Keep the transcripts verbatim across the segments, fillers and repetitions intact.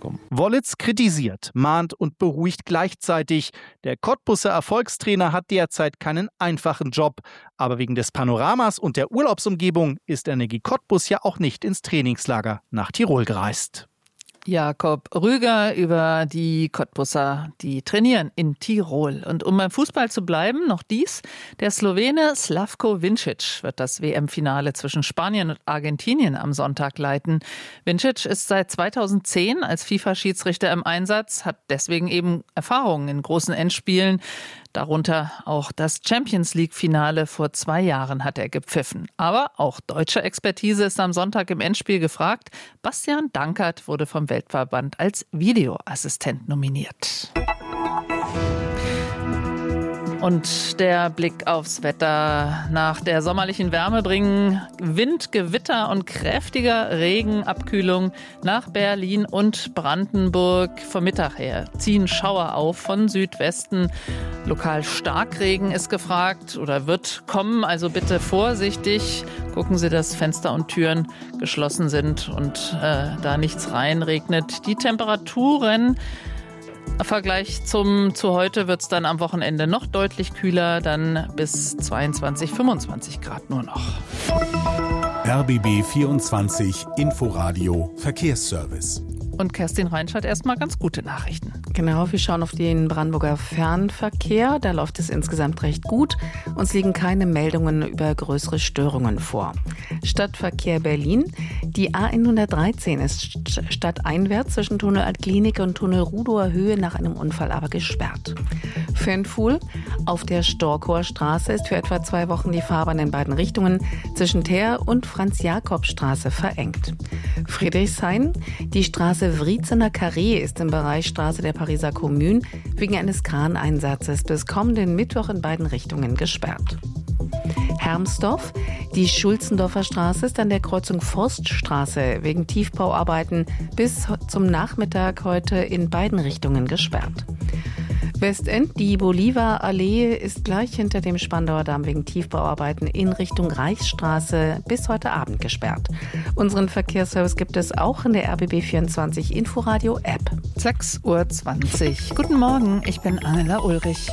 weiterkommen. Wollitz kritisiert, mahnt und beruhigt gleichzeitig. Der Cottbuser Erfolgstrainer hat derzeit keinen einfachen Job. Aber wegen des Panoramas und der Urlaubsumgebung ist Energie Cottbus ja auch nicht ins Trainingslager nach Tirol gereist. Jakob Rüger über die Cottbusser, die trainieren in Tirol. Und um beim Fußball zu bleiben, noch dies. Der Slowene Slavko Vincic wird das W M-Finale zwischen Spanien und Argentinien am Sonntag leiten. Vincic ist seit zweitausendzehn als FIFA-Schiedsrichter im Einsatz, hat deswegen eben Erfahrungen in großen Endspielen. Darunter auch das Champions-League-Finale vor zwei Jahren hat er gepfiffen. Aber auch deutsche Expertise ist am Sonntag im Endspiel gefragt. Bastian Dankert wurde vom Weltverband als Videoassistent nominiert. Und der Blick aufs Wetter. Nach der sommerlichen Wärme bringen Wind, Gewitter und kräftiger Regen, Abkühlung nach Berlin und Brandenburg. Vom Mittag her ziehen Schauer auf von Südwesten. Lokal Starkregen ist gefragt oder wird kommen, also bitte vorsichtig. Gucken Sie, dass Fenster und Türen geschlossen sind und äh, da nichts reinregnet. Die Temperaturen im Vergleich zum, zu heute wird es dann am Wochenende noch deutlich kühler, dann bis zweiundzwanzig, fünfundzwanzig Grad nur noch. R B B vierundzwanzig Inforadio Verkehrsservice. Und Kerstin Reinsch hat erstmal ganz gute Nachrichten. Genau, wir schauen auf den Brandenburger Fernverkehr. Da läuft es insgesamt recht gut. Uns liegen keine Meldungen über größere Störungen vor. Stadtverkehr Berlin. Die A hundertdreizehn ist stadteinwärts zwischen Tunnel Altklinik und Tunnel Rudower Höhe nach einem Unfall aber gesperrt. Fernfuhl. Auf der Storkower Straße ist für etwa zwei Wochen die Fahrbahn in beiden Richtungen zwischen Teer und Franz-Jakob-Straße verengt. Friedrichshain. Die Straße Wriezener Carré ist im Bereich Straße der Pariser Kommune wegen eines Kraneinsatzes bis kommenden Mittwoch in beiden Richtungen gesperrt. Hermsdorf. Die Schulzendorfer Straße ist an der Kreuzung Forststraße wegen Tiefbauarbeiten bis zum Nachmittag heute in beiden Richtungen gesperrt. Westend, die Bolivar-Allee ist gleich hinter dem Spandauer Damm wegen Tiefbauarbeiten in Richtung Reichsstraße bis heute Abend gesperrt. Unseren Verkehrsservice gibt es auch in der R B B vierundzwanzig Inforadio App. sechs Uhr zwanzig. Guten Morgen, ich bin Angela Ulrich.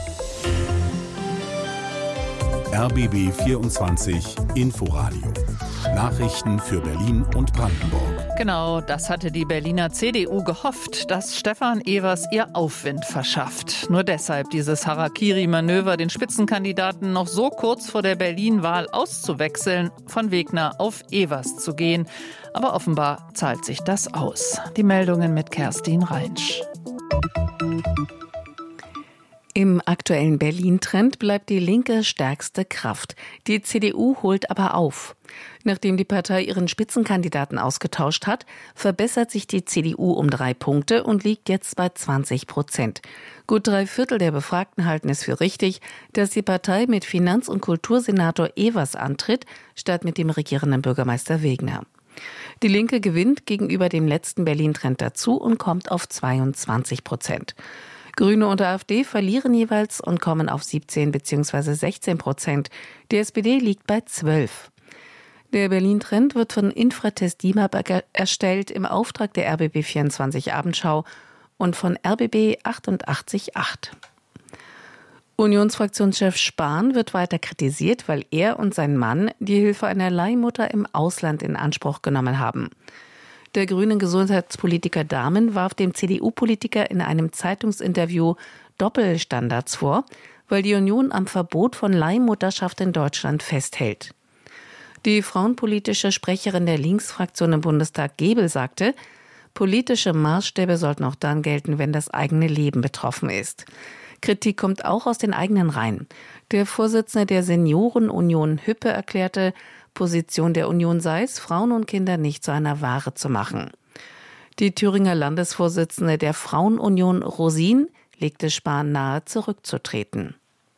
R B B vierundzwanzig Inforadio. Nachrichten für Berlin und Brandenburg. Genau, das hatte die Berliner C D U gehofft, dass Stefan Evers ihr Aufwind verschafft. Nur deshalb dieses Harakiri-Manöver, den Spitzenkandidaten noch so kurz vor der Berlin-Wahl auszuwechseln, von Wegner auf Evers zu gehen. Aber offenbar zahlt sich das aus. Die Meldungen mit Kerstin Reinsch. Im aktuellen Berlin-Trend bleibt die Linke stärkste Kraft. Die C D U holt aber auf. Nachdem die Partei ihren Spitzenkandidaten ausgetauscht hat, verbessert sich die C D U um drei Punkte und liegt jetzt bei zwanzig Prozent. Gut drei Viertel der Befragten halten es für richtig, dass die Partei mit Finanz- und Kultursenator Evers antritt, statt mit dem regierenden Bürgermeister Wegner. Die Linke gewinnt gegenüber dem letzten Berlin-Trend dazu und kommt auf zweiundzwanzig Prozent. Grüne und AfD verlieren jeweils und kommen auf siebzehn bzw. sechzehn Prozent. Die S P D liegt bei zwölf. Der Berlin-Trend wird von Infratest D I M A B erstellt im Auftrag der R B B vierundzwanzig Abendschau und von R B B achtundachtzig Komma acht. Unionsfraktionschef Spahn wird weiter kritisiert, weil er und sein Mann die Hilfe einer Leihmutter im Ausland in Anspruch genommen haben. Der grüne Gesundheitspolitiker Dahmen warf dem C D U-Politiker in einem Zeitungsinterview Doppelstandards vor, weil die Union am Verbot von Leihmutterschaft in Deutschland festhält. Die frauenpolitische Sprecherin der Linksfraktion im Bundestag Gebel sagte, politische Maßstäbe sollten auch dann gelten, wenn das eigene Leben betroffen ist. Kritik kommt auch aus den eigenen Reihen. Der Vorsitzende der Seniorenunion Hüppe erklärte, Position der Union sei es, Frauen und Kinder nicht zu einer Ware zu machen. Die Thüringer Landesvorsitzende der Frauenunion Rosin legte Spahn nahe, zurückzutreten.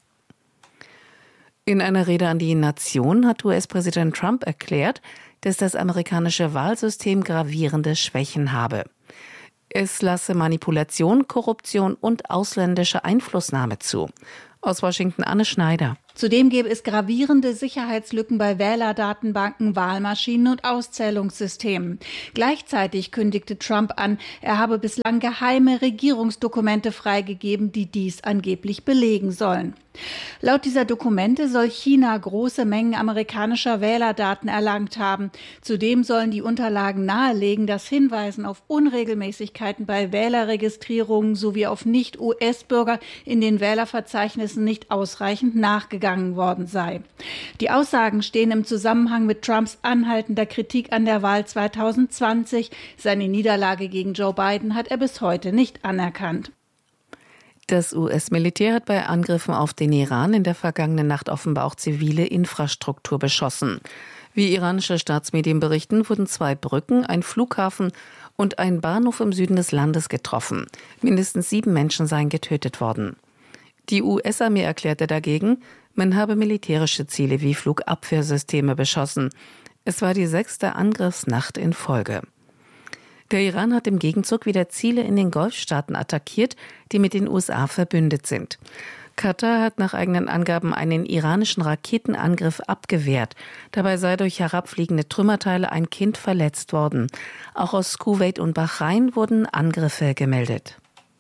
In einer Rede an die Nation hat U S-Präsident Trump erklärt, dass das amerikanische Wahlsystem gravierende Schwächen habe. Es lasse Manipulation, Korruption und ausländische Einflussnahme zu. Aus Washington Anne Schneider. Zudem gäbe es gravierende Sicherheitslücken bei Wählerdatenbanken, Wahlmaschinen und Auszählungssystemen. Gleichzeitig kündigte Trump an, er habe bislang geheime Regierungsdokumente freigegeben, die dies angeblich belegen sollen. Laut dieser Dokumente soll China große Mengen amerikanischer Wählerdaten erlangt haben. Zudem sollen die Unterlagen nahelegen, dass Hinweisen auf Unregelmäßigkeiten bei Wählerregistrierungen sowie auf Nicht-U S-Bürger in den Wählerverzeichnissen nicht ausreichend nachgegangen worden sei. Die Aussagen stehen im Zusammenhang mit Trumps anhaltender Kritik an der Wahl zwanzig zwanzig. Seine Niederlage gegen Joe Biden hat er bis heute nicht anerkannt. Das U S-Militär hat bei Angriffen auf den Iran in der vergangenen Nacht offenbar auch zivile Infrastruktur beschossen. Wie iranische Staatsmedien berichten, wurden zwei Brücken, ein Flughafen und ein Bahnhof im Süden des Landes getroffen. Mindestens sieben Menschen seien getötet worden. Die U S-Armee erklärte dagegen, man habe militärische Ziele wie Flugabwehrsysteme beschossen. Es war die sechste Angriffsnacht in Folge. Der Iran hat im Gegenzug wieder Ziele in den Golfstaaten attackiert, die mit den U S A verbündet sind. Katar hat nach eigenen Angaben einen iranischen Raketenangriff abgewehrt. Dabei sei durch herabfliegende Trümmerteile ein Kind verletzt worden. Auch aus Kuwait und Bahrain wurden Angriffe gemeldet.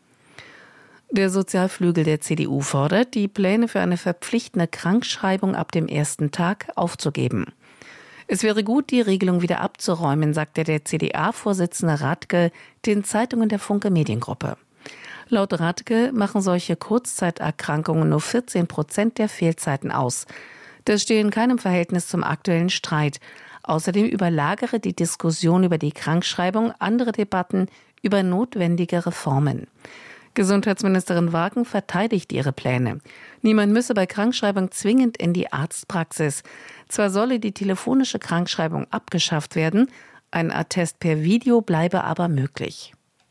Der Sozialflügel der C D U fordert, die Pläne für eine verpflichtende Krankschreibung ab dem ersten Tag aufzugeben. Es wäre gut, die Regelung wieder abzuräumen, sagte der C D A-Vorsitzende Radke den Zeitungen der Funke Mediengruppe. Laut Radke machen solche Kurzzeiterkrankungen nur vierzehn Prozent der Fehlzeiten aus. Das stehe in keinem Verhältnis zum aktuellen Streit. Außerdem überlagere die Diskussion über die Krankschreibung andere Debatten über notwendige Reformen. Gesundheitsministerin Wagen verteidigt ihre Pläne. Niemand müsse bei Krankschreibung zwingend in die Arztpraxis. Zwar solle die telefonische Krankschreibung abgeschafft werden, ein Attest per Video bleibe aber möglich.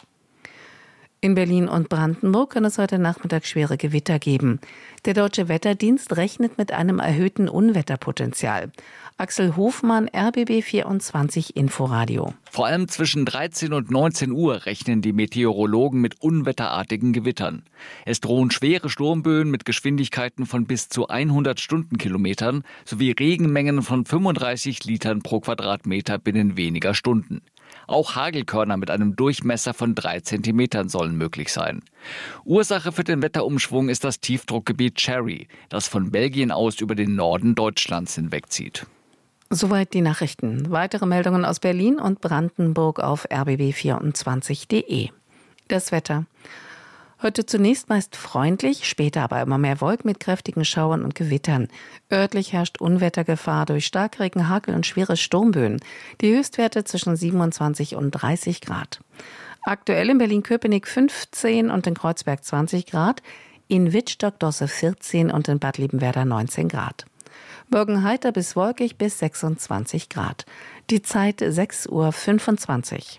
In Berlin und Brandenburg kann es heute Nachmittag schwere Gewitter geben. Der Deutsche Wetterdienst rechnet mit einem erhöhten Unwetterpotenzial. Axel Hofmann, R B B vierundzwanzig Inforadio. Vor allem zwischen dreizehn und neunzehn Uhr rechnen die Meteorologen mit unwetterartigen Gewittern. Es drohen schwere Sturmböen mit Geschwindigkeiten von bis zu hundert Stundenkilometern sowie Regenmengen von fünfunddreißig Litern pro Quadratmeter binnen weniger Stunden. Auch Hagelkörner mit einem Durchmesser von drei Zentimetern sollen möglich sein. Ursache für den Wetterumschwung ist das Tiefdruckgebiet Cherry, das von Belgien aus über den Norden Deutschlands hinwegzieht. Soweit die Nachrichten. Weitere Meldungen aus Berlin und Brandenburg auf r b b vierundzwanzig punkt de. Das Wetter. Heute zunächst meist freundlich, später aber immer mehr Wolken mit kräftigen Schauern und Gewittern. Örtlich herrscht Unwettergefahr durch Starkregen, Hagel und schwere Sturmböen. Die Höchstwerte zwischen siebenundzwanzig und dreißig Grad. Aktuell in Berlin-Köpenick fünfzehn und in Kreuzberg zwanzig Grad, in Wittstock-Dosse vierzehn und in Bad Liebenwerda neunzehn Grad. Morgen heiter bis wolkig bis sechsundzwanzig Grad. Die Zeit sechs Uhr fünfundzwanzig.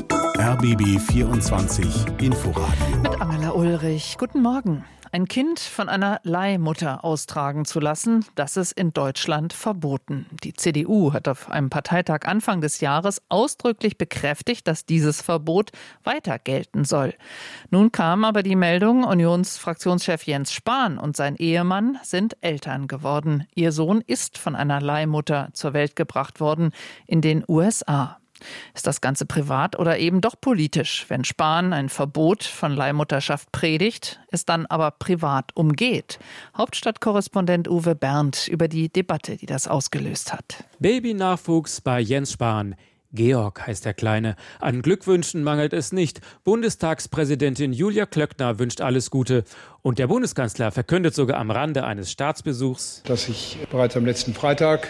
R B B vierundzwanzig Inforadio. Mit Angela Ulrich. Guten Morgen. Ein Kind von einer Leihmutter austragen zu lassen, das ist in Deutschland verboten. Die C D U hat auf einem Parteitag Anfang des Jahres ausdrücklich bekräftigt, dass dieses Verbot weiter gelten soll. Nun kam aber die Meldung, Unionsfraktionschef Jens Spahn und sein Ehemann sind Eltern geworden. Ihr Sohn ist von einer Leihmutter zur Welt gebracht worden in den U S A. Ist das Ganze privat oder eben doch politisch, wenn Spahn ein Verbot von Leihmutterschaft predigt, es dann aber privat umgeht? Hauptstadtkorrespondent Uwe Berndt über die Debatte, die das ausgelöst hat. Babynachwuchs bei Jens Spahn. Georg heißt der Kleine. An Glückwünschen mangelt es nicht. Bundestagspräsidentin Julia Klöckner wünscht alles Gute. Und der Bundeskanzler verkündet sogar am Rande eines Staatsbesuchs, dass ich bereits am letzten Freitag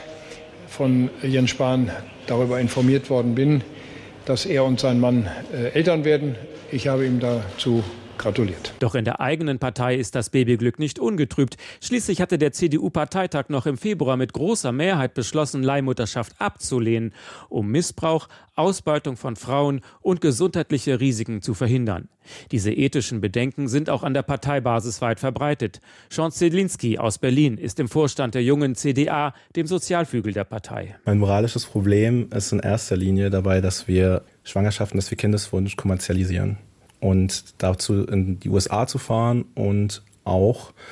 von Jens Spahn darüber informiert worden bin, dass er und sein Mann äh, Eltern werden. Ich habe ihm dazu gratuliert. Doch in der eigenen Partei ist das Babyglück nicht ungetrübt. Schließlich hatte der C D U-Parteitag noch im Februar mit großer Mehrheit beschlossen, Leihmutterschaft abzulehnen, um Missbrauch, Ausbeutung von Frauen und gesundheitliche Risiken zu verhindern. Diese ethischen Bedenken sind auch an der Parteibasis weit verbreitet. Sean Zielinski aus Berlin ist im Vorstand der jungen C D A, dem Sozialflügel der Partei. Mein moralisches Problem ist in erster Linie dabei, dass wir Schwangerschaften, dass wir Kindeswunsch kommerzialisieren. Und dazu in die U S A zu fahren und auch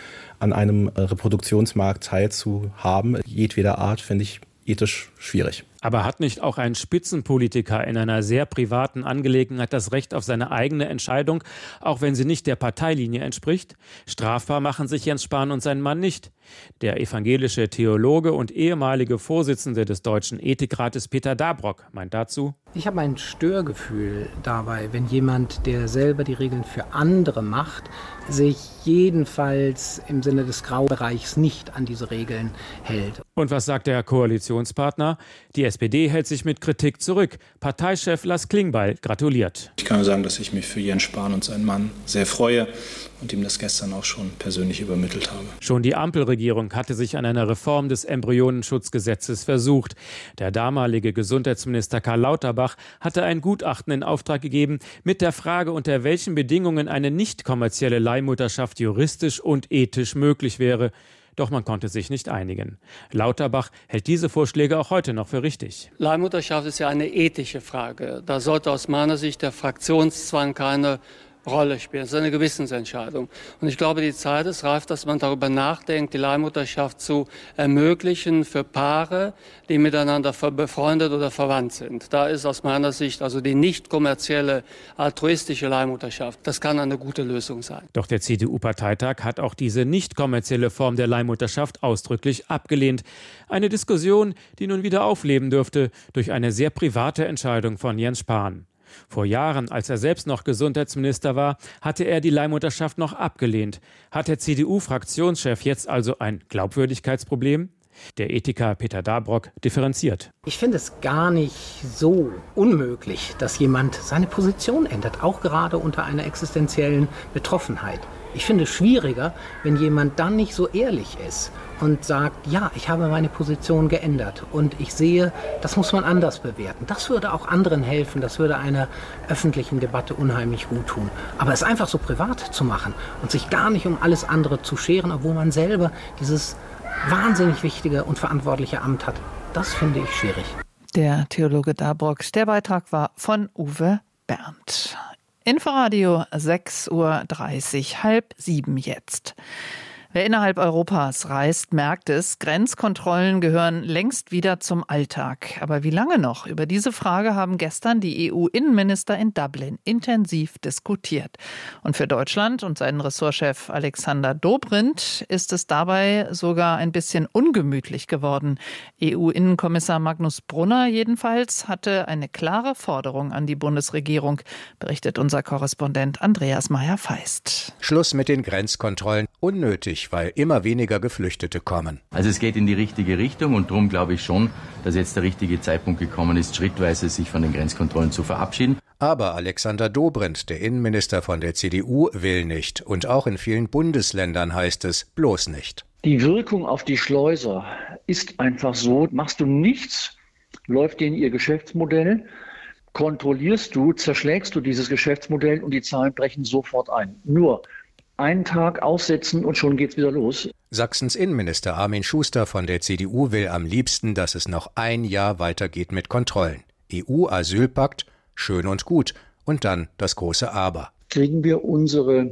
an einem Reproduktionsmarkt teilzuhaben, jedweder Art, finde ich ethisch schwierig. Aber hat nicht auch ein Spitzenpolitiker in einer sehr privaten Angelegenheit das Recht auf seine eigene Entscheidung, auch wenn sie nicht der Parteilinie entspricht? Strafbar machen sich Jens Spahn und sein Mann nicht. Der evangelische Theologe und ehemalige Vorsitzende des Deutschen Ethikrates Peter Dabrock meint dazu: Ich habe ein Störgefühl dabei, wenn jemand, der selber die Regeln für andere macht, sich jedenfalls im Sinne des Graubereichs nicht an diese Regeln hält. Und was sagt der Koalitionspartner? Die S P D hält sich mit Kritik zurück. Parteichef Lars Klingbeil gratuliert. Ich kann nur sagen, dass ich mich für Jens Spahn und seinen Mann sehr freue und ihm das gestern auch schon persönlich übermittelt habe. Schon die Ampelregierung hatte sich an einer Reform des Embryonenschutzgesetzes versucht. Der damalige Gesundheitsminister Karl Lauterbach hatte ein Gutachten in Auftrag gegeben mit der Frage, unter welchen Bedingungen eine nicht kommerzielle Leihmutterschaft juristisch und ethisch möglich wäre. Doch man konnte sich nicht einigen. Lauterbach hält diese Vorschläge auch heute noch für richtig. Leihmutterschaft ist ja eine ethische Frage. Da sollte aus meiner Sicht der Fraktionszwang keine Rolle spielen. Das ist eine Gewissensentscheidung. Und ich glaube, die Zeit ist reif, dass man darüber nachdenkt, die Leihmutterschaft zu ermöglichen für Paare, die miteinander befreundet oder verwandt sind. Da ist aus meiner Sicht also die nicht kommerzielle, altruistische Leihmutterschaft. Das kann eine gute Lösung sein. Doch der C D U-Parteitag hat auch diese nicht kommerzielle Form der Leihmutterschaft ausdrücklich abgelehnt. Eine Diskussion, die nun wieder aufleben dürfte durch eine sehr private Entscheidung von Jens Spahn. Vor Jahren, als er selbst noch Gesundheitsminister war, hatte er die Leihmutterschaft noch abgelehnt. Hat der C D U-Fraktionschef jetzt also ein Glaubwürdigkeitsproblem? Der Ethiker Peter Dabrock differenziert. Ich finde es gar nicht so unmöglich, dass jemand seine Position ändert, auch gerade unter einer existenziellen Betroffenheit. Ich finde es schwieriger, wenn jemand dann nicht so ehrlich ist und sagt, ja, ich habe meine Position geändert und ich sehe, das muss man anders bewerten. Das würde auch anderen helfen, das würde einer öffentlichen Debatte unheimlich gut tun. Aber es einfach so privat zu machen und sich gar nicht um alles andere zu scheren, obwohl man selber dieses wahnsinnig wichtige und verantwortliche Amt hat, das finde ich schwierig. Der Theologe Dabrock, der Beitrag war von Uwe Berndt. Inforadio sechs Uhr dreißig, halb sieben jetzt. Wer innerhalb Europas reist, merkt es, Grenzkontrollen gehören längst wieder zum Alltag. Aber wie lange noch? Über diese Frage haben gestern die E U-Innenminister in Dublin intensiv diskutiert. Und für Deutschland und seinen Ressortchef Alexander Dobrindt ist es dabei sogar ein bisschen ungemütlich geworden. E U-Innenkommissar Magnus Brunner jedenfalls hatte eine klare Forderung an die Bundesregierung, berichtet unser Korrespondent Andreas Meyer-Feist. Schluss mit den Grenzkontrollen. Unnötig, weil immer weniger Geflüchtete kommen. Also es geht in die richtige Richtung und darum glaube ich schon, dass jetzt der richtige Zeitpunkt gekommen ist, schrittweise sich von den Grenzkontrollen zu verabschieden. Aber Alexander Dobrindt, der Innenminister von der C D U, will nicht. Und auch in vielen Bundesländern heißt es bloß nicht. Die Wirkung auf die Schleuser ist einfach so, machst du nichts, läuft denen ihr Geschäftsmodell, kontrollierst du, zerschlägst du dieses Geschäftsmodell und die Zahlen brechen sofort ein. Nur einen Tag aussetzen und schon geht's wieder los. Sachsens Innenminister Armin Schuster von der C D U will am liebsten, dass es noch ein Jahr weitergeht mit Kontrollen. E U-Asylpakt, schön und gut. Und dann das große Aber. Kriegen wir unsere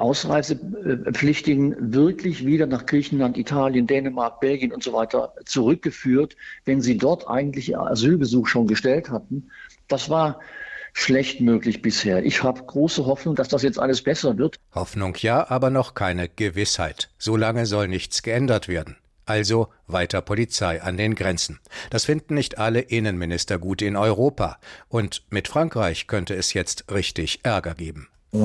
Ausreisepflichtigen wirklich wieder nach Griechenland, Italien, Dänemark, Belgien und so weiter zurückgeführt, wenn sie dort eigentlich ihr Asylgesuch schon gestellt hatten? Das war schlecht möglich bisher. Ich habe große Hoffnung, dass das jetzt alles besser wird. Hoffnung ja, aber noch keine Gewissheit. So lange soll nichts geändert werden. Also weiter Polizei an den Grenzen. Das finden nicht alle Innenminister gut in Europa. Und mit Frankreich könnte es jetzt richtig Ärger geben. Wir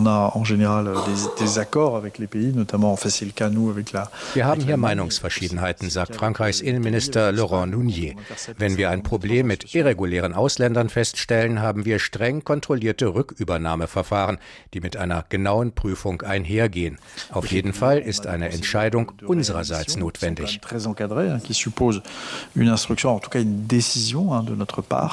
haben hier Meinungsverschiedenheiten, sagt Frankreichs Innenminister Laurent Nunez. Wenn wir ein Problem mit irregulären Ausländern feststellen, haben wir streng kontrollierte Rückübernahmeverfahren, die mit einer genauen Prüfung einhergehen. Auf jeden Fall ist eine Entscheidung unsererseits notwendig.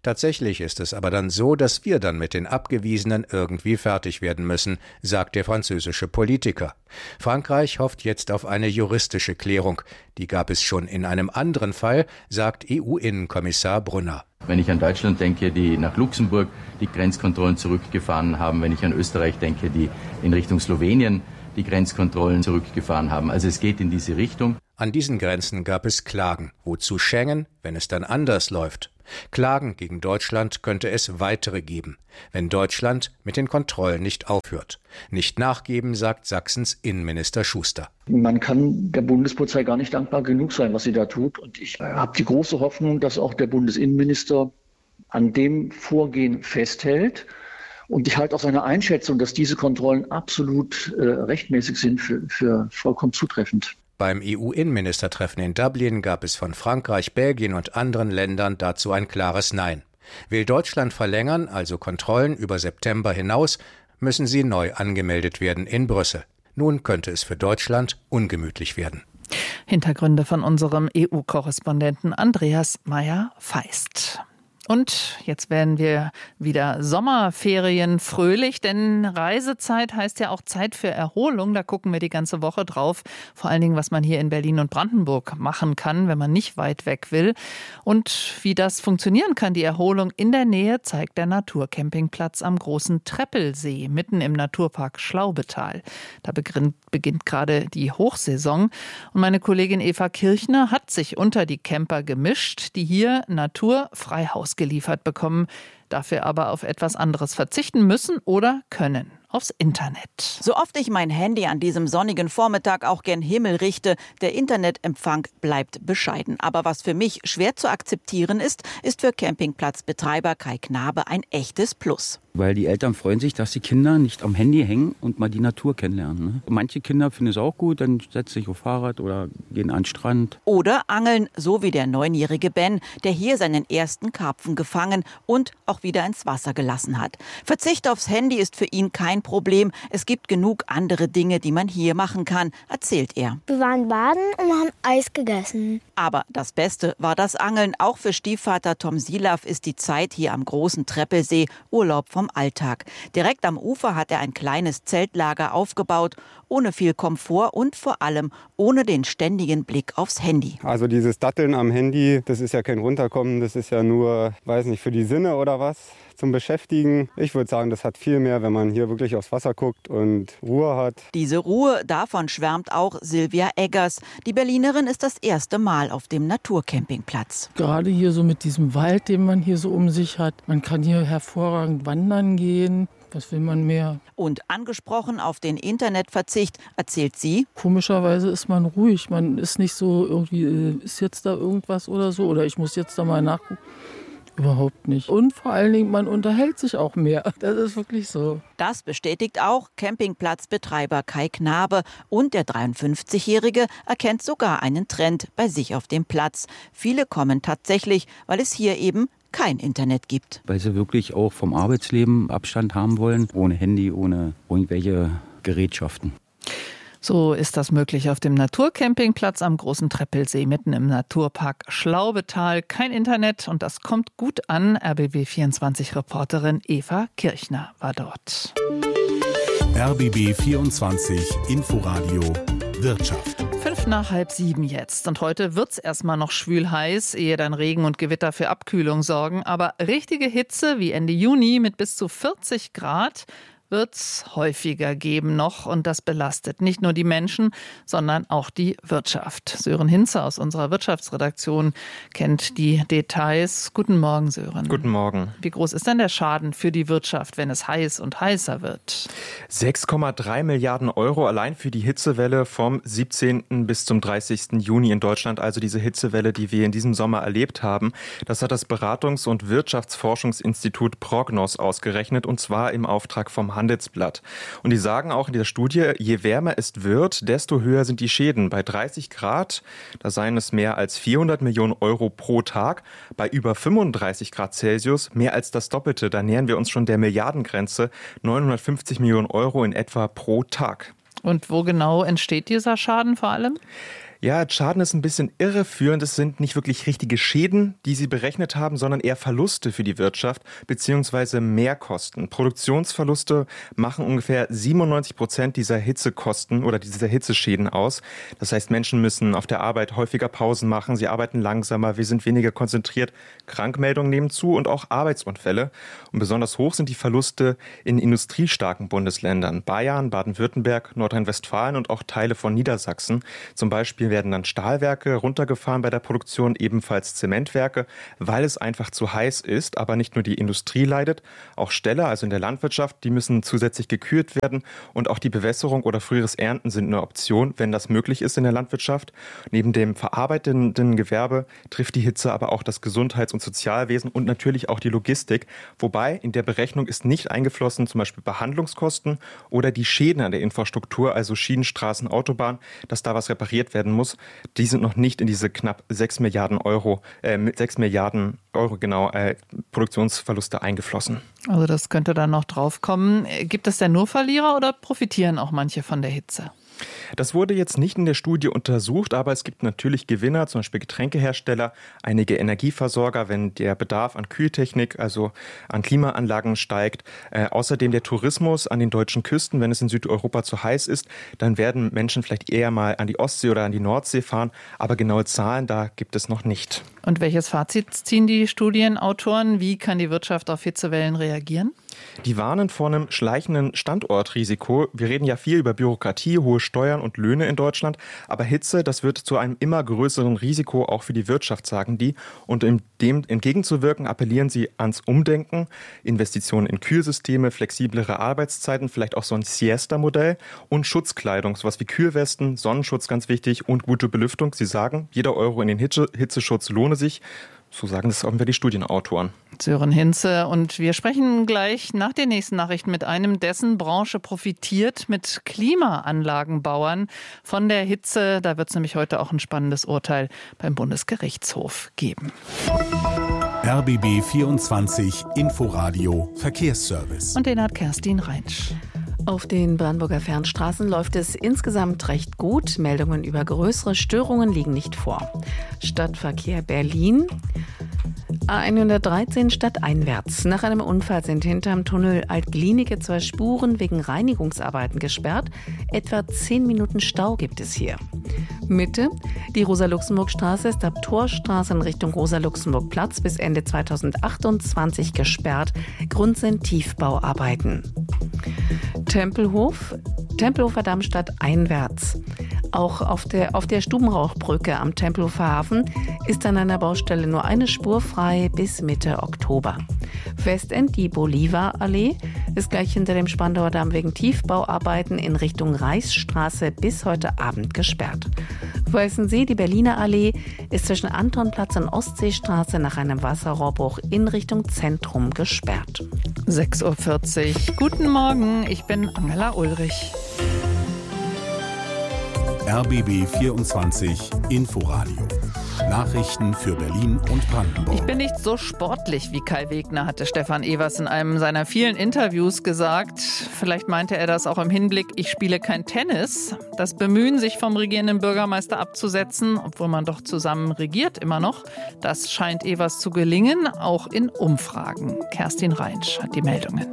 Tatsächlich ist es aber dann so, dass wir dann mit den Abgewiesenen irgendwie fertig werden müssen, sagt der französische Politiker. Frankreich hofft jetzt auf eine juristische Klärung. Die gab es schon in einem anderen Fall, sagt E U-Innenkommissar Brunner. Wenn ich an Deutschland denke, die nach Luxemburg die Grenzkontrollen zurückgefahren haben, wenn ich an Österreich denke, die in Richtung Slowenien die Grenzkontrollen zurückgefahren haben. Also es geht in diese Richtung. An diesen Grenzen gab es Klagen. Wozu Schengen, wenn es dann anders läuft? Klagen gegen Deutschland könnte es weitere geben, wenn Deutschland mit den Kontrollen nicht aufhört. Nicht nachgeben, sagt Sachsens Innenminister Schuster. Man kann der Bundespolizei gar nicht dankbar genug sein, was sie da tut. Und ich habe die große Hoffnung, dass auch der Bundesinnenminister an dem Vorgehen festhält. Und ich halte auch seine Einschätzung, dass diese Kontrollen absolut äh, rechtmäßig sind, für, für vollkommen zutreffend. Beim E U-Innenministertreffen in Dublin gab es von Frankreich, Belgien und anderen Ländern dazu ein klares Nein. Will Deutschland verlängern, also Kontrollen über September hinaus, müssen sie neu angemeldet werden in Brüssel. Nun könnte es für Deutschland ungemütlich werden. Hintergründe von unserem E U-Korrespondenten Andreas Meyer-Feist. Und jetzt werden wir wieder Sommerferien fröhlich, denn Reisezeit heißt ja auch Zeit für Erholung. Da gucken wir die ganze Woche drauf. Vor allen Dingen, was man hier in Berlin und Brandenburg machen kann, wenn man nicht weit weg will. Und wie das funktionieren kann, die Erholung in der Nähe, zeigt der Naturcampingplatz am großen Treppelsee, mitten im Naturpark Schlaubetal. Da beginnt, beginnt gerade die Hochsaison. Und meine Kollegin Eva Kirchner hat sich unter die Camper gemischt, die hier Naturfreihaus geliefert bekommen, dafür aber auf etwas anderes verzichten müssen oder können. Aufs Internet. So oft ich mein Handy an diesem sonnigen Vormittag auch gen Himmel richte, der Internetempfang bleibt bescheiden. Aber was für mich schwer zu akzeptieren ist, ist für Campingplatzbetreiber Kai Knabe ein echtes Plus. Weil die Eltern freuen sich, dass die Kinder nicht am Handy hängen und mal die Natur kennenlernen. Ne? Manche Kinder finden es auch gut, dann setzen sich auf Fahrrad oder gehen an den Strand. Oder angeln, so wie der neunjährige Ben, der hier seinen ersten Karpfen gefangen und auch wieder ins Wasser gelassen hat. Verzicht aufs Handy ist für ihn kein Problem. Es gibt genug andere Dinge, die man hier machen kann, erzählt er. Wir waren baden und haben Eis gegessen. Aber das Beste war das Angeln. Auch für Stiefvater Tom Silav ist die Zeit hier am großen Treppelsee Urlaub vom Alltag. Direkt am Ufer hat er ein kleines Zeltlager aufgebaut, ohne viel Komfort und vor allem ohne den ständigen Blick aufs Handy. Also dieses Datteln am Handy, das ist ja kein Runterkommen, das ist ja nur, weiß nicht, für die Sinne oder was zum Beschäftigen. Ich würde sagen, das hat viel mehr, wenn man hier wirklich aufs Wasser guckt und Ruhe hat. Diese Ruhe, davon schwärmt auch Silvia Eggers. Die Berlinerin ist das erste Mal auf dem Naturcampingplatz. Gerade hier so mit diesem Wald, den man hier so um sich hat. Man kann hier hervorragend wandern gehen. Was will man mehr? Und angesprochen auf den Internetverzicht, erzählt sie. Komischerweise ist man ruhig. Man ist nicht so irgendwie, ist jetzt da irgendwas oder so? Oder ich muss jetzt da mal nachgucken. Überhaupt nicht. Und vor allen Dingen, man unterhält sich auch mehr. Das ist wirklich so. Das bestätigt auch Campingplatzbetreiber Kai Knabe. Und der dreiundfünfzigjährige erkennt sogar einen Trend bei sich auf dem Platz. Viele kommen tatsächlich, weil es hier eben kein Internet gibt. Weil sie wirklich auch vom Arbeitsleben Abstand haben wollen, ohne Handy, ohne irgendwelche Gerätschaften. So ist das möglich auf dem Naturcampingplatz am großen Treppelsee mitten im Naturpark Schlaubetal. Kein Internet und das kommt gut an. R B B vierundzwanzig-Reporterin Eva Kirchner war dort. R B B vierundzwanzig Inforadio Wirtschaft. Fünf nach halb sieben jetzt. Und heute wird's erstmal noch schwül heiß, ehe dann Regen und Gewitter für Abkühlung sorgen. Aber richtige Hitze wie Ende Juni mit bis zu vierzig Grad wird's häufiger geben noch und das belastet nicht nur die Menschen, sondern auch die Wirtschaft. Sören Hinze aus unserer Wirtschaftsredaktion kennt die Details. Guten Morgen, Sören. Guten Morgen. Wie groß ist denn der Schaden für die Wirtschaft, wenn es heiß und heißer wird? sechs Komma drei Milliarden Euro allein für die Hitzewelle vom siebzehnten bis zum dreißigsten Juni in Deutschland, also diese Hitzewelle, die wir in diesem Sommer erlebt haben. Das hat das Beratungs- und Wirtschaftsforschungsinstitut Prognos ausgerechnet und zwar im Auftrag vom Handelsblatt. Und die sagen auch in dieser Studie, je wärmer es wird, desto höher sind die Schäden. Bei dreißig Grad, da seien es mehr als vierhundert Millionen Euro pro Tag. Bei über fünfunddreißig Grad Celsius mehr als das Doppelte. Da nähern wir uns schon der Milliardengrenze. neunhundertfünfzig Millionen Euro in etwa pro Tag. Und wo genau entsteht dieser Schaden vor allem? Ja, Schaden ist ein bisschen irreführend. Es sind nicht wirklich richtige Schäden, die sie berechnet haben, sondern eher Verluste für die Wirtschaft bzw. Mehrkosten. Produktionsverluste machen ungefähr siebenundneunzig Prozent dieser Hitzekosten oder dieser Hitzeschäden aus. Das heißt, Menschen müssen auf der Arbeit häufiger Pausen machen, sie arbeiten langsamer, wir sind weniger konzentriert, Krankmeldungen nehmen zu und auch Arbeitsunfälle. Und besonders hoch sind die Verluste in industriestarken Bundesländern. Bayern, Baden-Württemberg, Nordrhein-Westfalen und auch Teile von Niedersachsen. Zum Beispiel werden dann Stahlwerke runtergefahren bei der Produktion, ebenfalls Zementwerke, weil es einfach zu heiß ist. Aber nicht nur die Industrie leidet, auch Ställe, also in der Landwirtschaft, die müssen zusätzlich gekühlt werden. Und auch die Bewässerung oder früheres Ernten sind eine Option, wenn das möglich ist in der Landwirtschaft. Neben dem verarbeitenden Gewerbe trifft die Hitze aber auch das Gesundheits- und Sozialwesen und natürlich auch die Logistik. Wobei in der Berechnung ist nicht eingeflossen zum Beispiel Behandlungskosten oder die Schäden an der Infrastruktur, also Schienen, Straßen, Autobahn, dass da was repariert werden muss. Die sind noch nicht in diese knapp sechs Milliarden Euro, äh, sechs Milliarden Euro genau, äh, Produktionsverluste eingeflossen. Also das könnte dann noch draufkommen. Gibt es denn nur Verlierer oder profitieren auch manche von der Hitze? Das wurde jetzt nicht in der Studie untersucht, aber es gibt natürlich Gewinner, zum Beispiel Getränkehersteller, einige Energieversorger, wenn der Bedarf an Kühltechnik, also an Klimaanlagen steigt. Äh, außerdem der Tourismus an den deutschen Küsten, wenn es in Südeuropa zu heiß ist, dann werden Menschen vielleicht eher mal an die Ostsee oder an die Nordsee fahren, aber genaue Zahlen, da gibt es noch nicht. Und welches Fazit ziehen die Studienautoren? Wie kann die Wirtschaft auf Hitzewellen reagieren? Die warnen vor einem schleichenden Standortrisiko. Wir reden ja viel über Bürokratie, hohe Steuern und Löhne in Deutschland. Aber Hitze, das wird zu einem immer größeren Risiko auch für die Wirtschaft, sagen die. Und um dem entgegenzuwirken, appellieren sie ans Umdenken. Investitionen in Kühlsysteme, flexiblere Arbeitszeiten, vielleicht auch so ein Siesta-Modell und Schutzkleidung, sowas wie Kühlwesten, Sonnenschutz ganz wichtig und gute Belüftung. Sie sagen, jeder Euro in den Hitze- Hitzeschutz lohne sich. So sagen das auch wieder die Studienautoren. Sören Hinze, und wir sprechen gleich nach den nächsten Nachrichten mit einem, dessen Branche profitiert, mit Klimaanlagenbauern von der Hitze. Da wird es nämlich heute auch ein spannendes Urteil beim Bundesgerichtshof geben. R B B vierundzwanzig Inforadio Verkehrsservice. Und den hat Kerstin Reinsch. Auf den Brandenburger Fernstraßen läuft es insgesamt recht gut. Meldungen über größere Störungen liegen nicht vor. Stadtverkehr Berlin. A hundertdreizehn stadteinwärts. Nach einem Unfall sind hinterm Tunnel Alt-Glienicke zwei Spuren wegen Reinigungsarbeiten gesperrt. Etwa zehn Minuten Stau gibt es hier. Mitte. Die Rosa-Luxemburg-Straße ist ab Torstraße in Richtung Rosa-Luxemburg-Platz bis Ende zweitausendachtundzwanzig gesperrt. Grund sind Tiefbauarbeiten. Tempelhof. Tempelhofer Dammstadt einwärts. Auch auf der, auf der Stubenrauchbrücke am Tempelhofer Hafen ist an einer Baustelle nur eine Spur frei bis Mitte Oktober. Westend, die Bolivarallee, ist gleich hinter dem Spandauer Damm wegen Tiefbauarbeiten in Richtung Reichsstraße bis heute Abend gesperrt. Weißensee, die Berliner Allee, ist zwischen Antonplatz und Ostseestraße nach einem Wasserrohrbruch in Richtung Zentrum gesperrt. sechs Uhr vierzig. Guten Morgen, ich bin Angela Ulrich. R B B vierundzwanzig Inforadio. Nachrichten für Berlin und Brandenburg. Ich bin nicht so sportlich wie Kai Wegner, hatte Stefan Evers in einem seiner vielen Interviews gesagt. Vielleicht meinte er das auch im Hinblick, ich spiele kein Tennis. Das Bemühen, sich vom regierenden Bürgermeister abzusetzen, obwohl man doch zusammen regiert immer noch, das scheint Evers zu gelingen, auch in Umfragen. Kerstin Reinsch hat die Meldungen.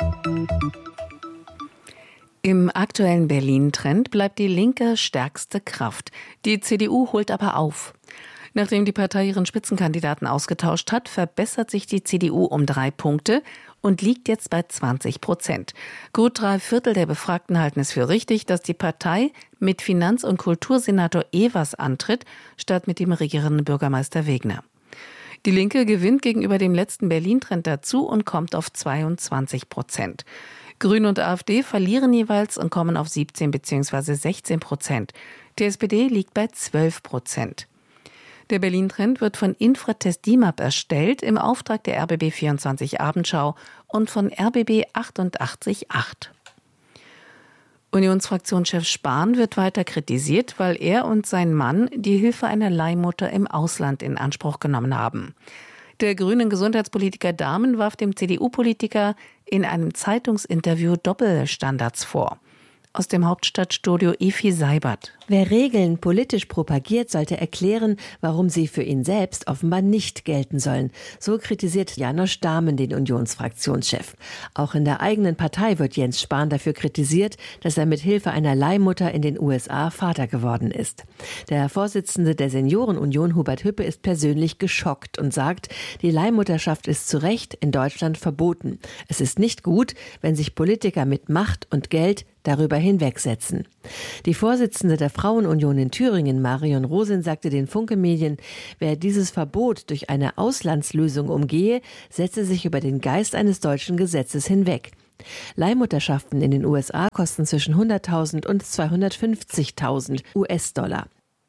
Im aktuellen Berlin-Trend bleibt die Linke stärkste Kraft. Die C D U holt aber auf. Nachdem die Partei ihren Spitzenkandidaten ausgetauscht hat, verbessert sich die C D U um drei Punkte und liegt jetzt bei zwanzig Prozent. Gut drei Viertel der Befragten halten es für richtig, dass die Partei mit Finanz- und Kultursenator Evers antritt, statt mit dem regierenden Bürgermeister Wegner. Die Linke gewinnt gegenüber dem letzten Berlin-Trend dazu und kommt auf zweiundzwanzig Prozent. Grüne und AfD verlieren jeweils und kommen auf siebzehn bzw. sechzehn Prozent. Die S P D liegt bei zwölf Prozent. Der Berlin-Trend wird von Infratest D I M A P erstellt im Auftrag der R B B vierundzwanzig Abendschau und von R B B achtundachtzig Komma acht. Unionsfraktionschef Spahn wird weiter kritisiert, weil er und sein Mann die Hilfe einer Leihmutter im Ausland in Anspruch genommen haben. Der grünen Gesundheitspolitiker Dahmen warf dem C D U-Politiker in einem Zeitungsinterview Doppelstandards vor. Aus dem Hauptstadtstudio Efi Seibert. Wer Regeln politisch propagiert, sollte erklären, warum sie für ihn selbst offenbar nicht gelten sollen. So kritisiert Janosch Dahmen den Unionsfraktionschef. Auch in der eigenen Partei wird Jens Spahn dafür kritisiert, dass er mit Hilfe einer Leihmutter in den U S A Vater geworden ist. Der Vorsitzende der Seniorenunion, Hubert Hüppe, ist persönlich geschockt und sagt, die Leihmutterschaft ist zu Recht in Deutschland verboten. Es ist nicht gut, wenn sich Politiker mit Macht und Geld darüber hinwegsetzen. Die Vorsitzende der Frauenunion in Thüringen, Marion Rosin, sagte den Funke-Medien, wer dieses Verbot durch eine Auslandslösung umgehe, setze sich über den Geist eines deutschen Gesetzes hinweg. Leihmutterschaften in den U S A kosten zwischen hunderttausend und zweihundertfünfzigtausend U S-Dollar.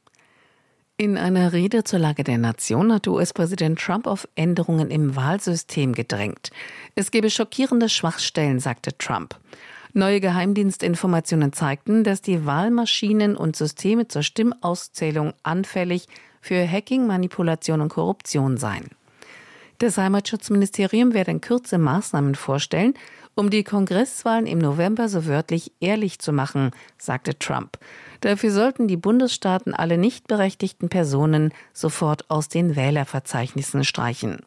In einer Rede zur Lage der Nation hat U S-Präsident Trump auf Änderungen im Wahlsystem gedrängt. Es gebe schockierende Schwachstellen, sagte Trump. Neue Geheimdienstinformationen zeigten, dass die Wahlmaschinen und Systeme zur Stimmauszählung anfällig für Hacking, Manipulation und Korruption seien. Das Heimatschutzministerium werde in Kürze Maßnahmen vorstellen, um die Kongresswahlen im November so wörtlich ehrlich zu machen, sagte Trump. Dafür sollten die Bundesstaaten alle nicht berechtigten Personen sofort aus den Wählerverzeichnissen streichen.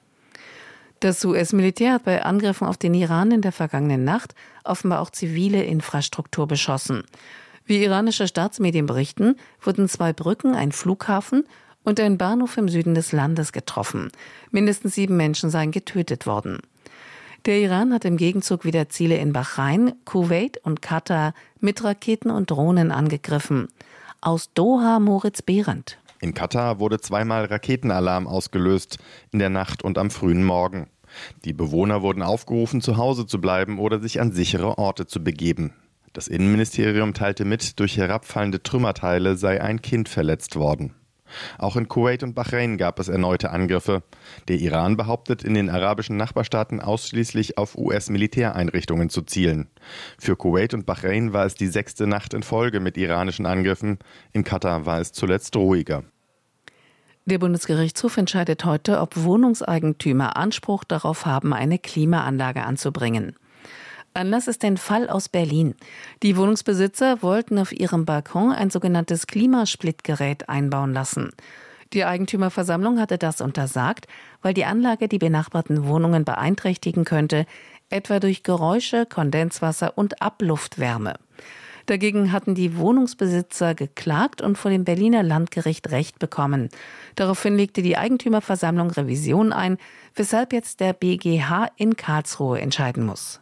Das U S-Militär hat bei Angriffen auf den Iran in der vergangenen Nacht offenbar auch zivile Infrastruktur beschossen. Wie iranische Staatsmedien berichten, wurden zwei Brücken, ein Flughafen und ein Bahnhof im Süden des Landes getroffen. Mindestens sieben Menschen seien getötet worden. Der Iran hat im Gegenzug wieder Ziele in Bahrain, Kuwait und Katar mit Raketen und Drohnen angegriffen. Aus Doha Moritz Behrendt. In Katar wurde zweimal Raketenalarm ausgelöst, in der Nacht und am frühen Morgen. Die Bewohner wurden aufgerufen, zu Hause zu bleiben oder sich an sichere Orte zu begeben. Das Innenministerium teilte mit, durch herabfallende Trümmerteile sei ein Kind verletzt worden. Auch in Kuwait und Bahrain gab es erneute Angriffe. Der Iran behauptet, in den arabischen Nachbarstaaten ausschließlich auf U S-Militäreinrichtungen zu zielen. Für Kuwait und Bahrain war es die sechste Nacht in Folge mit iranischen Angriffen. In Katar war es zuletzt ruhiger. Der Bundesgerichtshof entscheidet heute, ob Wohnungseigentümer Anspruch darauf haben, eine Klimaanlage anzubringen. Anlass ist ein Fall aus Berlin. Die Wohnungsbesitzer wollten auf ihrem Balkon ein sogenanntes Klimasplittgerät einbauen lassen. Die Eigentümerversammlung hatte das untersagt, weil die Anlage die benachbarten Wohnungen beeinträchtigen könnte, etwa durch Geräusche, Kondenswasser und Abluftwärme. Dagegen hatten die Wohnungsbesitzer geklagt und vor dem Berliner Landgericht Recht bekommen. Daraufhin legte die Eigentümerversammlung Revision ein, weshalb jetzt der B G H in Karlsruhe entscheiden muss.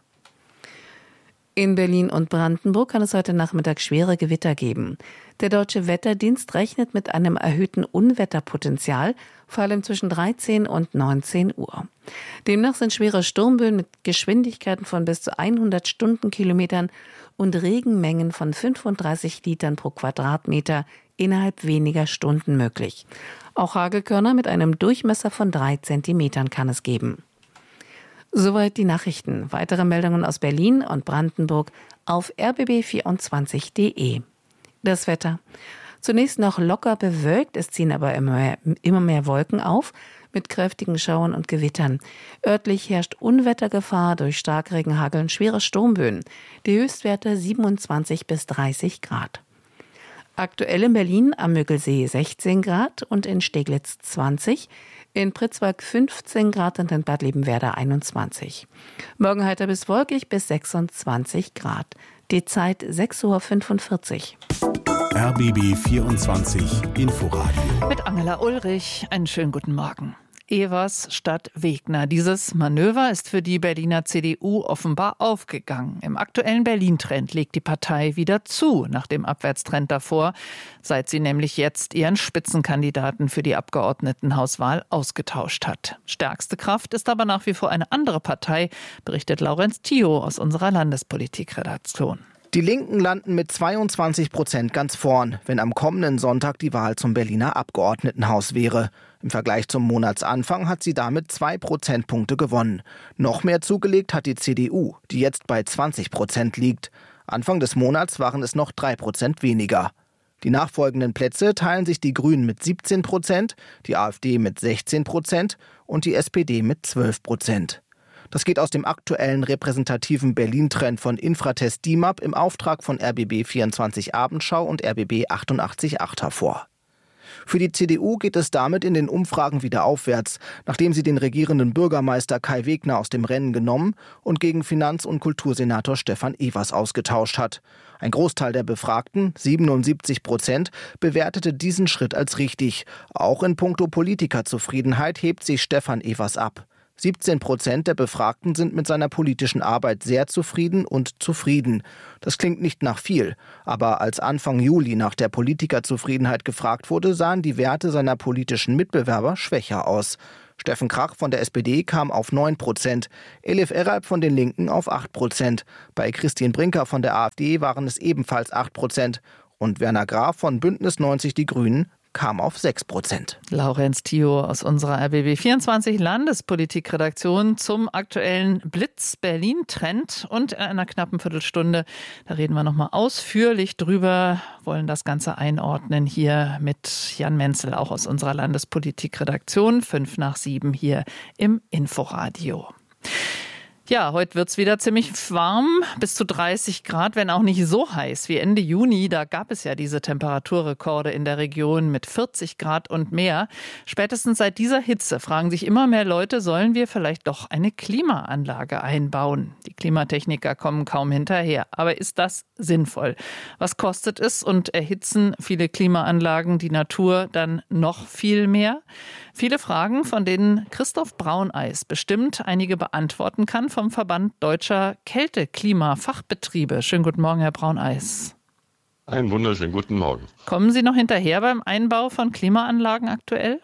In Berlin und Brandenburg kann es heute Nachmittag schwere Gewitter geben. Der Deutsche Wetterdienst rechnet mit einem erhöhten Unwetterpotenzial, vor allem zwischen dreizehn und neunzehn Uhr. Demnach sind schwere Sturmböen mit Geschwindigkeiten von bis zu hundert Stundenkilometern und Regenmengen von fünfunddreißig Litern pro Quadratmeter innerhalb weniger Stunden möglich. Auch Hagelkörner mit einem Durchmesser von drei Zentimetern kann es geben. Soweit die Nachrichten. Weitere Meldungen aus Berlin und Brandenburg auf r b b vierundzwanzig punkt d e. Das Wetter. Zunächst noch locker bewölkt, es ziehen aber immer mehr, immer mehr Wolken auf mit kräftigen Schauern und Gewittern. Örtlich herrscht Unwettergefahr durch Starkregen, Hagel und schwere Sturmböen. Die Höchstwerte siebenundzwanzig bis dreißig Grad. Aktuell in Berlin am Müggelsee sechzehn Grad und in Steglitz zwanzig, in Pritzwalk fünfzehn Grad und in Bad Liebenwerda einundzwanzig. Morgen heiter bis wolkig bis sechsundzwanzig Grad. Die Zeit sechs Uhr fünfundvierzig. R B B vierundzwanzig Inforadio. Mit Angela Ulrich. Einen schönen guten Morgen. Evers statt Wegner. Dieses Manöver ist für die Berliner C D U offenbar aufgegangen. Im aktuellen Berlin-Trend legt die Partei wieder zu, nach dem Abwärtstrend davor, seit sie nämlich jetzt ihren Spitzenkandidaten für die Abgeordnetenhauswahl ausgetauscht hat. Stärkste Kraft ist aber nach wie vor eine andere Partei, berichtet Laurenz Thio aus unserer Landespolitikredaktion. Die Linken landen mit zweiundzwanzig Prozent ganz vorn, wenn am kommenden Sonntag die Wahl zum Berliner Abgeordnetenhaus wäre. Im Vergleich zum Monatsanfang hat sie damit zwei Prozentpunkte gewonnen. Noch mehr zugelegt hat die C D U, die jetzt bei zwanzig Prozent liegt. Anfang des Monats waren es noch drei Prozent weniger. Die nachfolgenden Plätze teilen sich die Grünen mit siebzehn Prozent, die AfD mit sechzehn Prozent und die S P D mit zwölf Prozent. Das geht aus dem aktuellen repräsentativen Berlin-Trend von Infratest D I M A P im Auftrag von R B B vierundzwanzig Abendschau und R B B achtundachtzig Komma acht hervor. Für die C D U geht es damit in den Umfragen wieder aufwärts, nachdem sie den regierenden Bürgermeister Kai Wegner aus dem Rennen genommen und gegen Finanz- und Kultursenator Stefan Evers ausgetauscht hat. Ein Großteil der Befragten, siebenundsiebzig Prozent, bewertete diesen Schritt als richtig. Auch in puncto Politikerzufriedenheit hebt sich Stefan Evers ab. siebzehn Prozent der Befragten sind mit seiner politischen Arbeit sehr zufrieden und zufrieden. Das klingt nicht nach viel, aber als Anfang Juli nach der Politikerzufriedenheit gefragt wurde, sahen die Werte seiner politischen Mitbewerber schwächer aus. Steffen Krach von der S P D kam auf neun Prozent, Elif Eralp von den Linken auf acht Prozent. Bei Christine Brinker von der AfD waren es ebenfalls acht Prozent. Und Werner Graf von Bündnis neunzig Die Grünen kam auf sechs Prozent. Laurenz Thio aus unserer R B B vierundzwanzig Landespolitikredaktion zum aktuellen Blitz-Berlin-Trend. Und in einer knappen Viertelstunde, da reden wir nochmal ausführlich drüber, wollen das Ganze einordnen hier mit Jan Menzel, auch aus unserer Landespolitikredaktion. Fünf nach sieben hier im Inforadio. Ja, heute wird's wieder ziemlich warm, bis zu dreißig Grad, wenn auch nicht so heiß wie Ende Juni. Da gab es ja diese Temperaturrekorde in der Region mit vierzig Grad und mehr. Spätestens seit dieser Hitze fragen sich immer mehr Leute, sollen wir vielleicht doch eine Klimaanlage einbauen? Die Klimatechniker kommen kaum hinterher. Aber ist das sinnvoll? Was kostet es und erhitzen viele Klimaanlagen die Natur dann noch viel mehr? Viele Fragen, von denen Christoph Brauneis bestimmt einige beantworten kann, vom Verband Deutscher Kälte-Klima-Fachbetriebe. Schönen guten Morgen, Herr Brauneis. Einen wunderschönen guten Morgen. Kommen Sie noch hinterher beim Einbau von Klimaanlagen aktuell?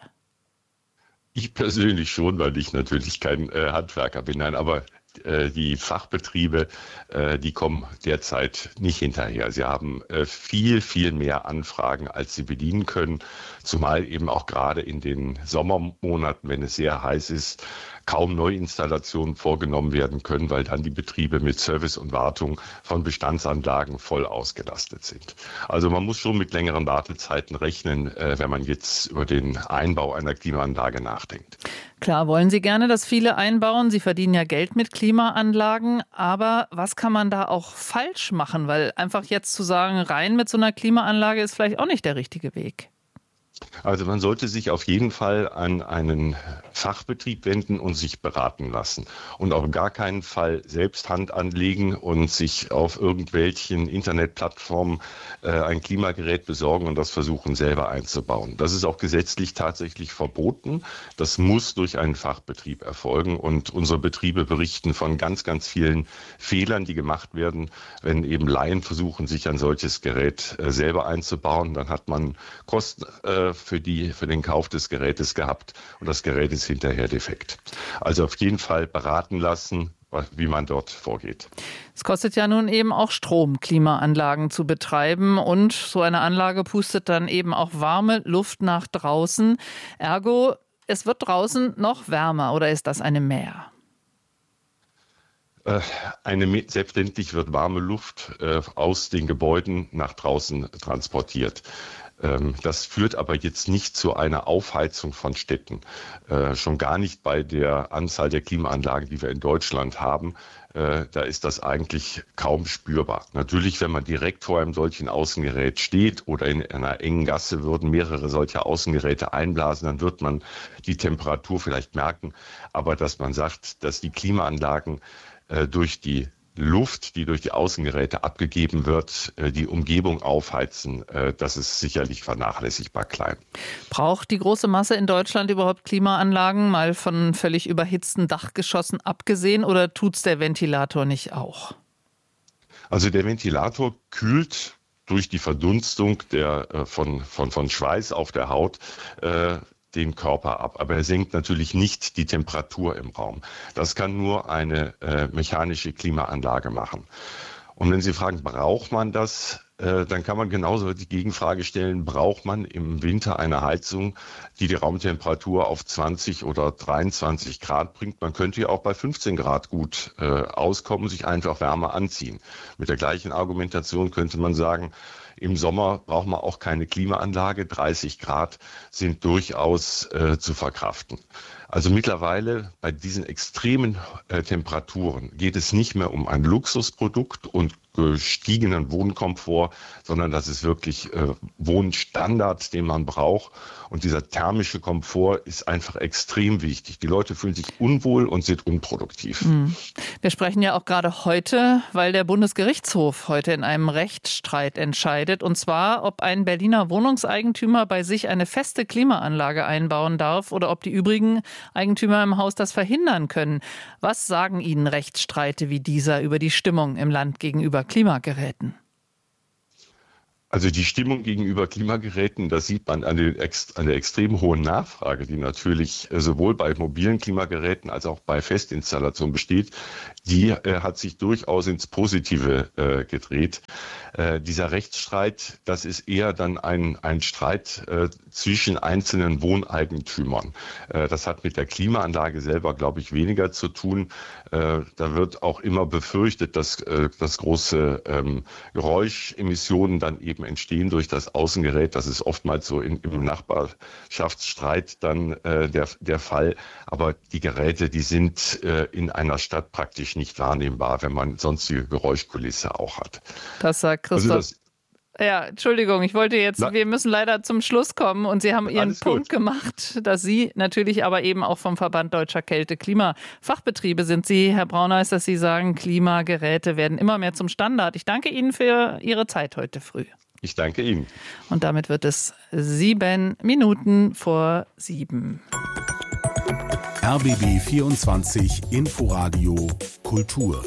Ich persönlich schon, weil ich natürlich kein äh, Handwerker bin. Nein, aber äh, die Fachbetriebe, äh, die kommen derzeit nicht hinterher. Sie haben äh, viel, viel mehr Anfragen, als sie bedienen können. Zumal eben auch gerade in den Sommermonaten, wenn es sehr heiß ist, kaum Neuinstallationen vorgenommen werden können, weil dann die Betriebe mit Service und Wartung von Bestandsanlagen voll ausgelastet sind. Also man muss schon mit längeren Wartezeiten rechnen, wenn man jetzt über den Einbau einer Klimaanlage nachdenkt. Klar wollen Sie gerne, dass viele einbauen. Sie verdienen ja Geld mit Klimaanlagen. Aber was kann man da auch falsch machen? Weil einfach jetzt zu sagen, rein mit so einer Klimaanlage ist vielleicht auch nicht der richtige Weg. Also man sollte sich auf jeden Fall an einen Fachbetrieb wenden und sich beraten lassen und auf gar keinen Fall selbst Hand anlegen und sich auf irgendwelchen Internetplattformen äh, ein Klimagerät besorgen und das versuchen selber einzubauen. Das ist auch gesetzlich tatsächlich verboten. Das muss durch einen Fachbetrieb erfolgen und unsere Betriebe berichten von ganz, ganz vielen Fehlern, die gemacht werden, wenn eben Laien versuchen, sich ein solches Gerät äh, selber einzubauen. Dann hat man Kosten äh, für die, für den Kauf des Gerätes gehabt und das Gerät ist hinterher defekt. Also auf jeden Fall beraten lassen, wie man dort vorgeht. Es kostet ja nun eben auch Strom, Klimaanlagen zu betreiben und so eine Anlage pustet dann eben auch warme Luft nach draußen. Ergo, es wird draußen noch wärmer oder ist das eine Mehr? Eine, selbstverständlich wird warme Luft äh, aus den Gebäuden nach draußen transportiert. Das führt aber jetzt nicht zu einer Aufheizung von Städten. Äh, schon gar nicht bei der Anzahl der Klimaanlagen, die wir in Deutschland haben. Äh, da ist das eigentlich kaum spürbar. Natürlich, wenn man direkt vor einem solchen Außengerät steht oder in einer engen Gasse würden mehrere solcher Außengeräte einblasen, dann wird man die Temperatur vielleicht merken. Aber dass man sagt, dass die Klimaanlagen äh, durch die Luft, die durch die Außengeräte abgegeben wird, die Umgebung aufheizen, das ist sicherlich vernachlässigbar klein. Braucht die große Masse in Deutschland überhaupt Klimaanlagen, mal von völlig überhitzten Dachgeschossen abgesehen, oder tut's der Ventilator nicht auch? Also der Ventilator kühlt durch die Verdunstung der, von, von, von Schweiß auf der Haut äh, den Körper ab. Aber er senkt natürlich nicht die Temperatur im Raum. Das kann nur eine äh, mechanische Klimaanlage machen. Und wenn Sie fragen, braucht man das? dann kann man genauso die Gegenfrage stellen, braucht man im Winter eine Heizung, die die Raumtemperatur auf zwanzig oder dreiundzwanzig Grad bringt? Man könnte ja auch bei fünfzehn Grad gut äh, auskommen, sich einfach wärmer anziehen. Mit der gleichen Argumentation könnte man sagen, im Sommer braucht man auch keine Klimaanlage, dreißig Grad sind durchaus äh, zu verkraften. Also mittlerweile bei diesen extremen äh, Temperaturen geht es nicht mehr um ein Luxusprodukt und gestiegenen Wohnkomfort, sondern das ist wirklich äh, Wohnstandard, den man braucht. Und dieser thermische Komfort ist einfach extrem wichtig. Die Leute fühlen sich unwohl und sind unproduktiv. Mhm. Wir sprechen ja auch gerade heute, weil der Bundesgerichtshof heute in einem Rechtsstreit entscheidet. Und zwar, ob ein Berliner Wohnungseigentümer bei sich eine feste Klimaanlage einbauen darf oder ob die übrigen Eigentümer im Haus das verhindern können. Was sagen Ihnen Rechtsstreite wie dieser über die Stimmung im Land gegenüber Klimageräten? Also die Stimmung gegenüber Klimageräten, das sieht man an, den, an der extrem hohen Nachfrage, die natürlich sowohl bei mobilen Klimageräten als auch bei Festinstallationen besteht. Die äh, hat sich durchaus ins Positive äh, gedreht. Äh, dieser Rechtsstreit, das ist eher dann ein, ein Streit äh, zwischen einzelnen Wohneigentümern. Äh, das hat mit der Klimaanlage selber, glaube ich, weniger zu tun. Äh, da wird auch immer befürchtet, dass, äh, dass große ähm, Geräuschemissionen dann eben entstehen durch das Außengerät. Das ist oftmals so in, im Nachbarschaftsstreit dann äh, der, der Fall. Aber die Geräte, die sind äh, in einer Stadt praktisch nicht wahrnehmbar, wenn man sonstige Geräuschkulisse auch hat. Das sagt Christoph. Also das Ja, Entschuldigung, ich wollte jetzt, Na, wir müssen leider zum Schluss kommen und Sie haben Ihren Punkt gut. gemacht, dass Sie natürlich aber eben auch vom Verband Deutscher Kälte-Klima-Fachbetriebe sind Sie, Herr Brauneis, dass Sie sagen, Klimageräte werden immer mehr zum Standard. Ich danke Ihnen für Ihre Zeit heute früh. Ich danke Ihnen. Und damit wird es sieben Minuten vor sieben. R B B vierundzwanzig Inforadio Kultur.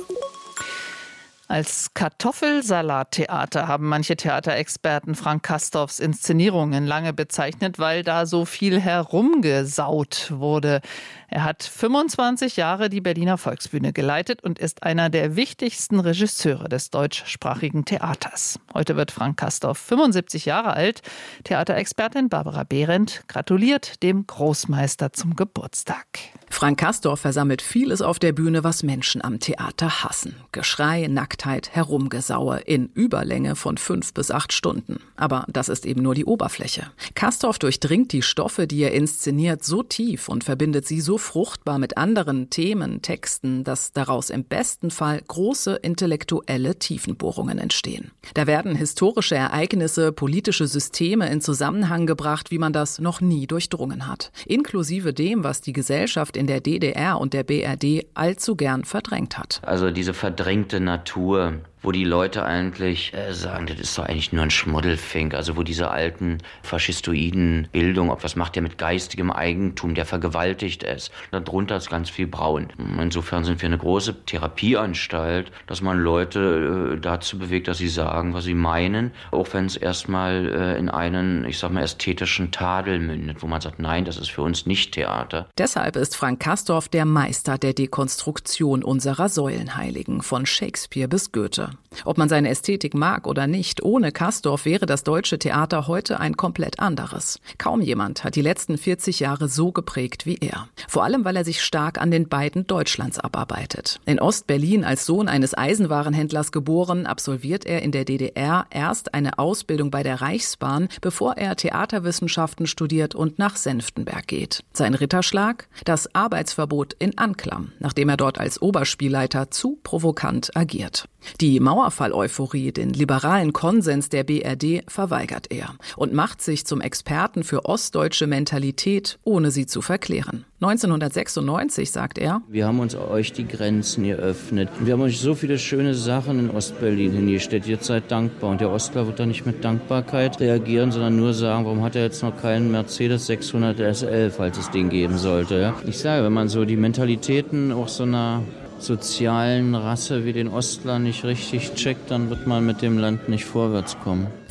Als Kartoffelsalattheater haben manche Theaterexperten Frank Castorfs Inszenierungen lange bezeichnet, weil da so viel herumgesaut wurde. Er hat fünfundzwanzig Jahre die Berliner Volksbühne geleitet und ist einer der wichtigsten Regisseure des deutschsprachigen Theaters. Heute wird Frank Castorf fünfundsiebzig Jahre alt. Theaterexpertin Barbara Behrendt gratuliert dem Großmeister zum Geburtstag. Frank Castorf versammelt vieles auf der Bühne, was Menschen am Theater hassen. Geschrei, Nacktheit, Herumgesaue in Überlänge von fünf bis acht Stunden. Aber das ist eben nur die Oberfläche. Castorf durchdringt die Stoffe, die er inszeniert, so tief und verbindet sie so fruchtbar mit anderen Themen, Texten, dass daraus im besten Fall große intellektuelle Tiefenbohrungen entstehen. Da werden historische Ereignisse, politische Systeme in Zusammenhang gebracht, wie man das noch nie durchdrungen hat. Inklusive dem, was die Gesellschaft in der D D R und der B R D allzu gern verdrängt hat. Also diese verdrängte Natur, wo die Leute eigentlich äh, sagen, das ist doch eigentlich nur ein Schmuddelfink. Also wo diese alten faschistoiden Bildung, ob was macht der mit geistigem Eigentum, der vergewaltigt es. Darunter ist ganz viel Braun. Insofern sind wir eine große Therapieanstalt, dass man Leute äh, dazu bewegt, dass sie sagen, was sie meinen, auch wenn es erstmal äh, in einen, ich sag mal, ästhetischen Tadel mündet, wo man sagt, nein, das ist für uns nicht Theater. Deshalb ist Frank Castorf der Meister der Dekonstruktion unserer Säulenheiligen, von Shakespeare bis Goethe. Ob man seine Ästhetik mag oder nicht, ohne Castorf wäre das deutsche Theater heute ein komplett anderes. Kaum jemand hat die letzten vierzig Jahre so geprägt wie er. Vor allem, weil er sich stark an den beiden Deutschlands abarbeitet. In Ost-Berlin als Sohn eines Eisenwarenhändlers geboren, absolviert er in der D D R erst eine Ausbildung bei der Reichsbahn, bevor er Theaterwissenschaften studiert und nach Senftenberg geht. Sein Ritterschlag? Das Arbeitsverbot in Anklam, nachdem er dort als Oberspielleiter zu provokant agiert. Die Mauerfall-Euphorie, den liberalen Konsens der B R D, verweigert er und macht sich zum Experten für ostdeutsche Mentalität, ohne sie zu verklären. neunzehnhundertsechsundneunzig sagt er: Wir haben uns euch die Grenzen geöffnet. Wir haben euch so viele schöne Sachen in Ostberlin hingestellt. Ihr seid dankbar. Und der Ostler wird da nicht mit Dankbarkeit reagieren, sondern nur sagen, warum hat er jetzt noch keinen Mercedes sechshundert S L, falls es den geben sollte. Ich sage, wenn man so die Mentalitäten auch so einer sozialen Rasse wie den Ostler nicht richtig checkt, dann wird man mit dem Land nicht vorwärts kommen.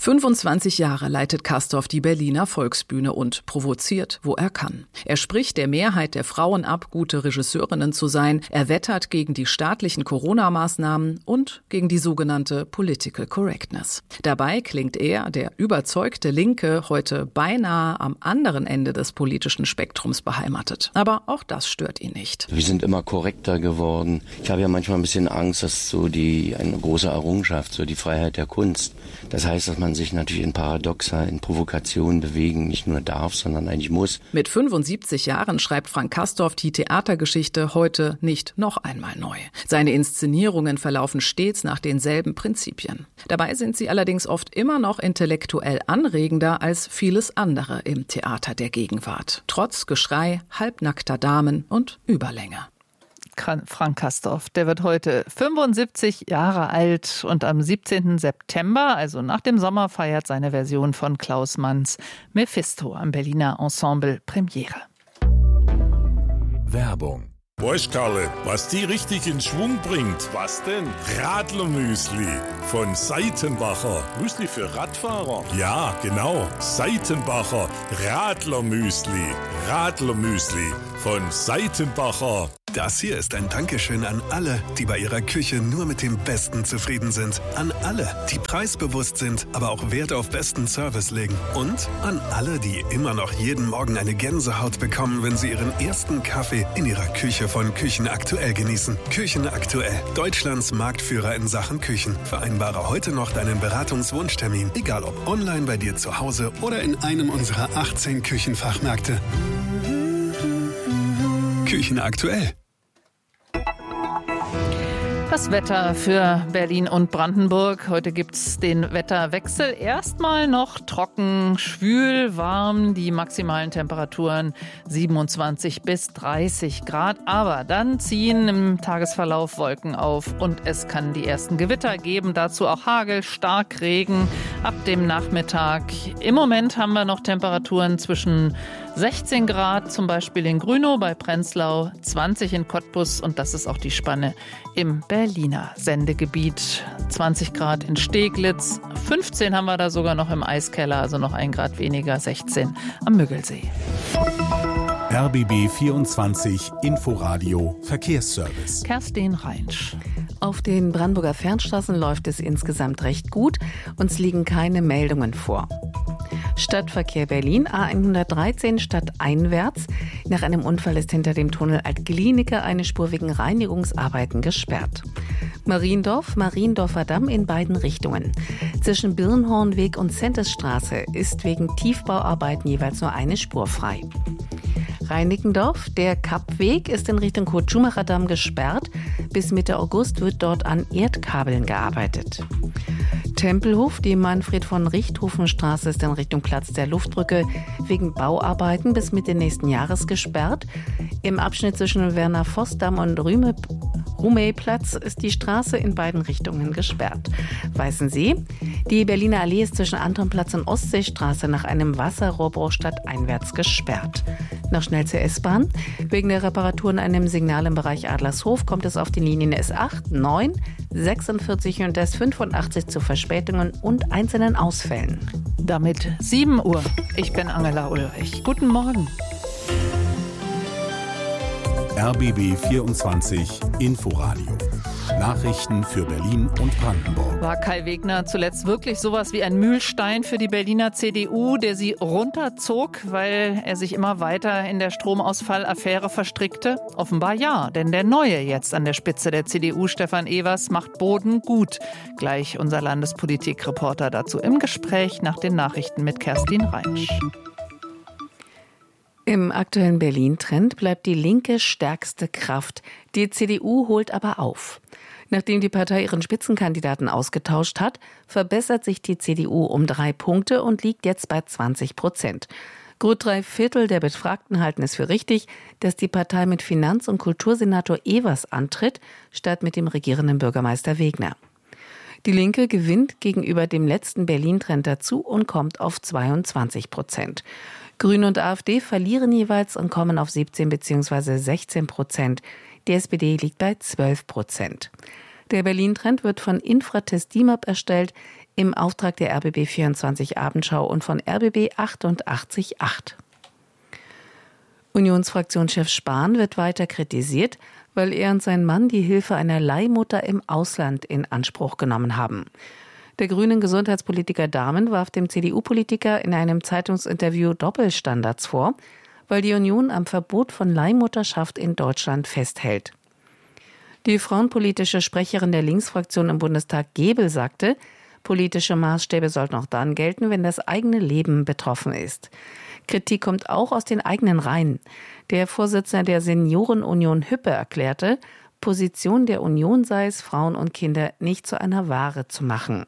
fünfundzwanzig Jahre leitet Castorf die Berliner Volksbühne und provoziert, wo er kann. Er spricht der Mehrheit der Frauen ab, gute Regisseurinnen zu sein. Er wettert gegen die staatlichen Corona-Maßnahmen und gegen die sogenannte Political Correctness. Dabei klingt er, der überzeugte Linke, heute beinahe am anderen Ende des politischen Spektrums beheimatet. Aber auch das stört ihn nicht. Wir sind immer korrekter geworden. Ich habe ja manchmal ein bisschen Angst, dass so die eine große Errungenschaft, so die Freiheit der Kunst. Das heißt, dass man sich natürlich in Paradoxa, in Provokationen bewegen, nicht nur darf, sondern eigentlich muss. Mit fünfundsiebzig Jahren schreibt Frank Castorf die Theatergeschichte heute nicht noch einmal neu. Seine Inszenierungen verlaufen stets nach denselben Prinzipien. Dabei sind sie allerdings oft immer noch intellektuell anregender als vieles andere im Theater der Gegenwart. Trotz Geschrei, halbnackter Damen und Überlänge. Frank Castorf, der wird heute fünfundsiebzig Jahre alt und am siebzehnten September, also nach dem Sommer, feiert seine Version von Klaus Manns Mephisto am Berliner Ensemble Premiere. Werbung. Weißt Karle, was die richtig in Schwung bringt? Was denn? Radlermüsli von Seitenbacher. Müsli für Radfahrer? Ja, genau. Seitenbacher Radlermüsli. Radlermüsli von Seitenbacher. Das hier ist ein Dankeschön an alle, die bei ihrer Küche nur mit dem Besten zufrieden sind. An alle, die preisbewusst sind, aber auch Wert auf besten Service legen. Und an alle, die immer noch jeden Morgen eine Gänsehaut bekommen, wenn sie ihren ersten Kaffee in ihrer Küche von Küchen Aktuell genießen. Küchen Aktuell, Deutschlands Marktführer in Sachen Küchen. Vereinbare heute noch deinen Beratungswunschtermin, egal ob online bei dir zu Hause oder in einem unserer achtzehn Küchenfachmärkte. Küchen Aktuell. Das Wetter für Berlin und Brandenburg. Heute gibt es den Wetterwechsel. Erstmal noch trocken, schwül, warm. Die maximalen Temperaturen siebenundzwanzig bis dreißig Grad. Aber dann ziehen im Tagesverlauf Wolken auf und es kann die ersten Gewitter geben. Dazu auch Hagel, Starkregen ab dem Nachmittag. Im Moment haben wir noch Temperaturen zwischen sechzehn Grad, zum Beispiel in Grünow bei Prenzlau, zwanzig in Cottbus und das ist auch die Spanne im Berliner Sendegebiet. zwanzig Grad in Steglitz, fünfzehn haben wir da sogar noch im Eiskeller, also noch ein Grad weniger, sechzehn am Müggelsee. R B B vierundzwanzig Inforadio Verkehrsservice. Kerstin Reinsch. Auf den Brandenburger Fernstraßen läuft es insgesamt recht gut. Uns liegen keine Meldungen vor. Stadtverkehr Berlin, A hundertdreizehn stadteinwärts. Nach einem Unfall ist hinter dem Tunnel Alt-Glienicke eine Spur wegen Reinigungsarbeiten gesperrt. Mariendorf, Mariendorfer Damm in beiden Richtungen. Zwischen Birnhornweg und Zentesstraße ist wegen Tiefbauarbeiten jeweils nur eine Spur frei. Reinickendorf, der Kappweg ist in Richtung Kurt-Schumacher-Damm gesperrt. Bis Mitte August wird dort an Erdkabeln gearbeitet. Tempelhof, die Manfred-von-Richthofen-Straße ist in Richtung Platz der Luftbrücke wegen Bauarbeiten bis Mitte nächsten Jahres gesperrt. Im Abschnitt zwischen Werner-Voss-Damm und Rüme Rumey-Platz ist die Straße in beiden Richtungen gesperrt. Weißensee, die Berliner Allee ist zwischen Antonplatz und Ostseestraße nach einem Wasserrohrbruch stadteinwärts gesperrt. Noch schnell zur S-Bahn. Wegen der Reparatur an einem Signal im Bereich Adlershof kommt es auf den Linien S acht, neun, sechsundvierzig und S fünfundachtzig zu Verspätungen und einzelnen Ausfällen. Damit sieben Uhr. Ich bin Angela Ulrich. Guten Morgen. R B B vierundzwanzig Inforadio. Nachrichten für Berlin und Brandenburg. War Kai Wegner zuletzt wirklich sowas wie ein Mühlstein für die Berliner C D U, der sie runterzog, weil er sich immer weiter in der Stromausfallaffäre verstrickte? Offenbar ja, denn der Neue jetzt an der Spitze der C D U, Stefan Evers, macht Boden gut. Gleich unser Landespolitikreporter dazu im Gespräch nach den Nachrichten mit Kerstin Reinsch. Im aktuellen Berlin-Trend bleibt die Linke stärkste Kraft. Die C D U holt aber auf. Nachdem die Partei ihren Spitzenkandidaten ausgetauscht hat, verbessert sich die C D U um drei Punkte und liegt jetzt bei zwanzig Prozent. Gut drei Viertel der Befragten halten es für richtig, dass die Partei mit Finanz- und Kultursenator Evers antritt, statt mit dem regierenden Bürgermeister Wegner. Die Linke gewinnt gegenüber dem letzten Berlin-Trend dazu und kommt auf zweiundzwanzig Prozent. Grüne und AfD verlieren jeweils und kommen auf siebzehn bzw. sechzehn Prozent. Die S P D liegt bei zwölf Prozent. Der Berlin-Trend wird von Infratest D I M A P erstellt, im Auftrag der R B B vierundzwanzig Abendschau und von R B B achtundachtzig Komma acht. Unionsfraktionschef Spahn wird weiter kritisiert, weil er und sein Mann die Hilfe einer Leihmutter im Ausland in Anspruch genommen haben. Der grünen Gesundheitspolitiker Dahmen warf dem C D U-Politiker in einem Zeitungsinterview Doppelstandards vor, weil die Union am Verbot von Leihmutterschaft in Deutschland festhält. Die frauenpolitische Sprecherin der Linksfraktion im Bundestag Gebel sagte, politische Maßstäbe sollten auch dann gelten, wenn das eigene Leben betroffen ist. Kritik kommt auch aus den eigenen Reihen. Der Vorsitzende der Seniorenunion Hüppe erklärte, Position der Union sei es, Frauen und Kinder nicht zu einer Ware zu machen.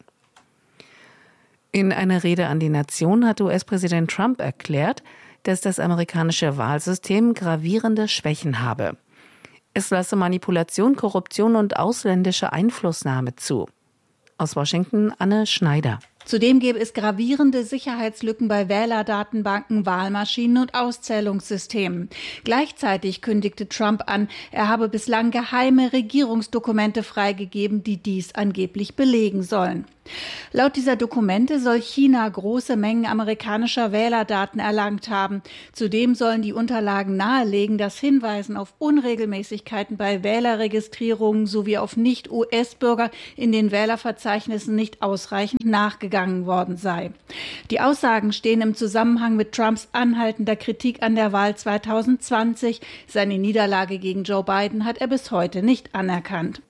In einer Rede an die Nation hat U S-Präsident Trump erklärt, dass das amerikanische Wahlsystem gravierende Schwächen habe. Es lasse Manipulation, Korruption und ausländische Einflussnahme zu. Aus Washington Anne Schneider. Zudem gäbe es gravierende Sicherheitslücken bei Wählerdatenbanken, Wahlmaschinen und Auszählungssystemen. Gleichzeitig kündigte Trump an, er habe bislang geheime Regierungsdokumente freigegeben, die dies angeblich belegen sollen. Laut dieser Dokumente soll China große Mengen amerikanischer Wählerdaten erlangt haben. Zudem sollen die Unterlagen nahelegen, dass Hinweisen auf Unregelmäßigkeiten bei Wählerregistrierungen sowie auf Nicht-U S-Bürger in den Wählerverzeichnissen nicht ausreichend nachgegangen worden sei. Die Aussagen stehen im Zusammenhang mit Trumps anhaltender Kritik an der Wahl zweitausendzwanzig. Seine Niederlage gegen Joe Biden hat er bis heute nicht anerkannt.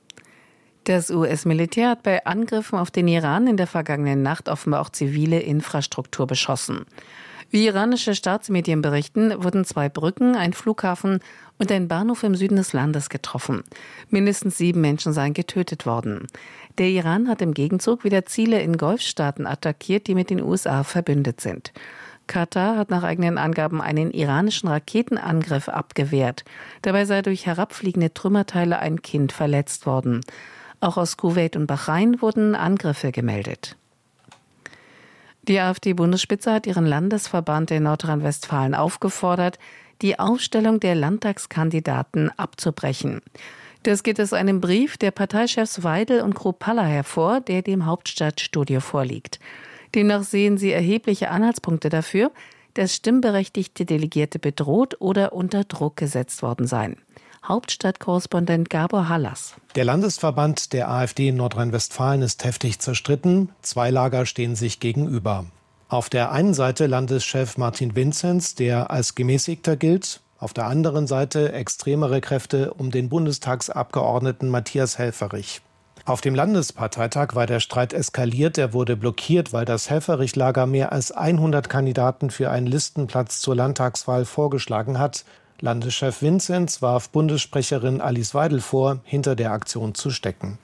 Das U S-Militär hat bei Angriffen auf den Iran in der vergangenen Nacht offenbar auch zivile Infrastruktur beschossen. Wie iranische Staatsmedien berichten, wurden zwei Brücken, ein Flughafen und ein Bahnhof im Süden des Landes getroffen. Mindestens sieben Menschen seien getötet worden. Der Iran hat im Gegenzug wieder Ziele in Golfstaaten attackiert, die mit den U S A verbündet sind. Katar hat nach eigenen Angaben einen iranischen Raketenangriff abgewehrt. Dabei sei durch herabfliegende Trümmerteile ein Kind verletzt worden. Auch aus Kuwait und Bahrain wurden Angriffe gemeldet. Die AfD-Bundesspitze hat ihren Landesverband in Nordrhein-Westfalen aufgefordert, die Aufstellung der Landtagskandidaten abzubrechen. Das geht aus einem Brief der Parteichefs Weidel und Kruppalla hervor, der dem Hauptstadtstudio vorliegt. Demnach sehen sie erhebliche Anhaltspunkte dafür, dass stimmberechtigte Delegierte bedroht oder unter Druck gesetzt worden seien. Hauptstadtkorrespondent Gabor Hallas. Der Landesverband der AfD in Nordrhein-Westfalen ist heftig zerstritten. Zwei Lager stehen sich gegenüber. Auf der einen Seite Landeschef Martin Vinzenz, der als Gemäßigter gilt. Auf der anderen Seite extremere Kräfte um den Bundestagsabgeordneten Matthias Helfferich. Auf dem Landesparteitag war der Streit eskaliert. Er wurde blockiert, weil das Helfferich-Lager mehr als hundert Kandidaten für einen Listenplatz zur Landtagswahl vorgeschlagen hat. Landeschef Vinzenz warf Bundessprecherin Alice Weidel vor, hinter der Aktion zu stecken.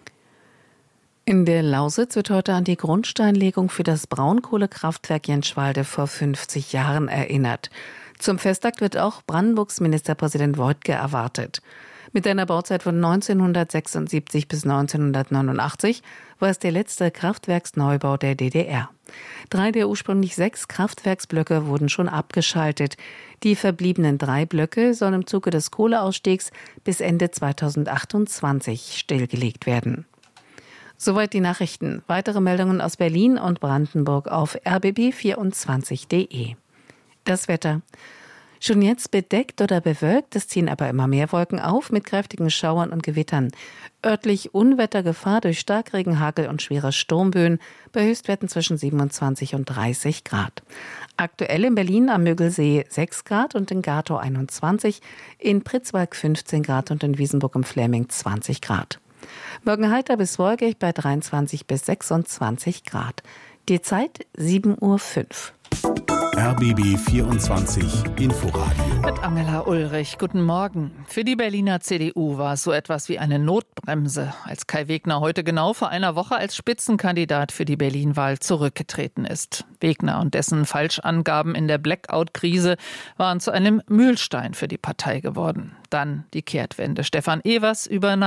In der Lausitz wird heute an die Grundsteinlegung für das Braunkohlekraftwerk Jenschwalde vor fünfzig Jahren erinnert. Zum Festakt wird auch Brandenburgs Ministerpräsident Woidke erwartet. Mit einer Bauzeit von neunzehnhundertsechsundsiebzig bis neunzehnhundertneunundachtzig war es der letzte Kraftwerksneubau der D D R. Drei der ursprünglich sechs Kraftwerksblöcke wurden schon abgeschaltet. Die verbliebenen drei Blöcke sollen im Zuge des Kohleausstiegs bis Ende zweitausendachtundzwanzig stillgelegt werden. Soweit die Nachrichten. Weitere Meldungen aus Berlin und Brandenburg auf r b b vierundzwanzig punkt de. Das Wetter. Schon jetzt bedeckt oder bewölkt, es ziehen aber immer mehr Wolken auf mit kräftigen Schauern und Gewittern. Örtlich Unwettergefahr durch Starkregen, Hagel und schwere Sturmböen bei Höchstwerten zwischen siebenundzwanzig und dreißig Grad. Aktuell in Berlin am Mögelsee sechs Grad und in Gatow einundzwanzig, in Pritzwalk fünfzehn Grad und in Wiesenburg im Fläming zwanzig Grad. Morgen heiter bis wolkig bei dreiundzwanzig bis sechsundzwanzig Grad. Die Zeit sieben Uhr fünf. R B B vierundzwanzig Inforadio. Mit Angela Ulrich. Guten Morgen. Für die Berliner C D U war es so etwas wie eine Notbremse, als Kai Wegner heute genau vor einer Woche als Spitzenkandidat für die Berlin-Wahl zurückgetreten ist. Wegner und dessen Falschangaben in der Blackout-Krise waren zu einem Mühlstein für die Partei geworden. Dann die Kehrtwende. Stefan Evers übernahm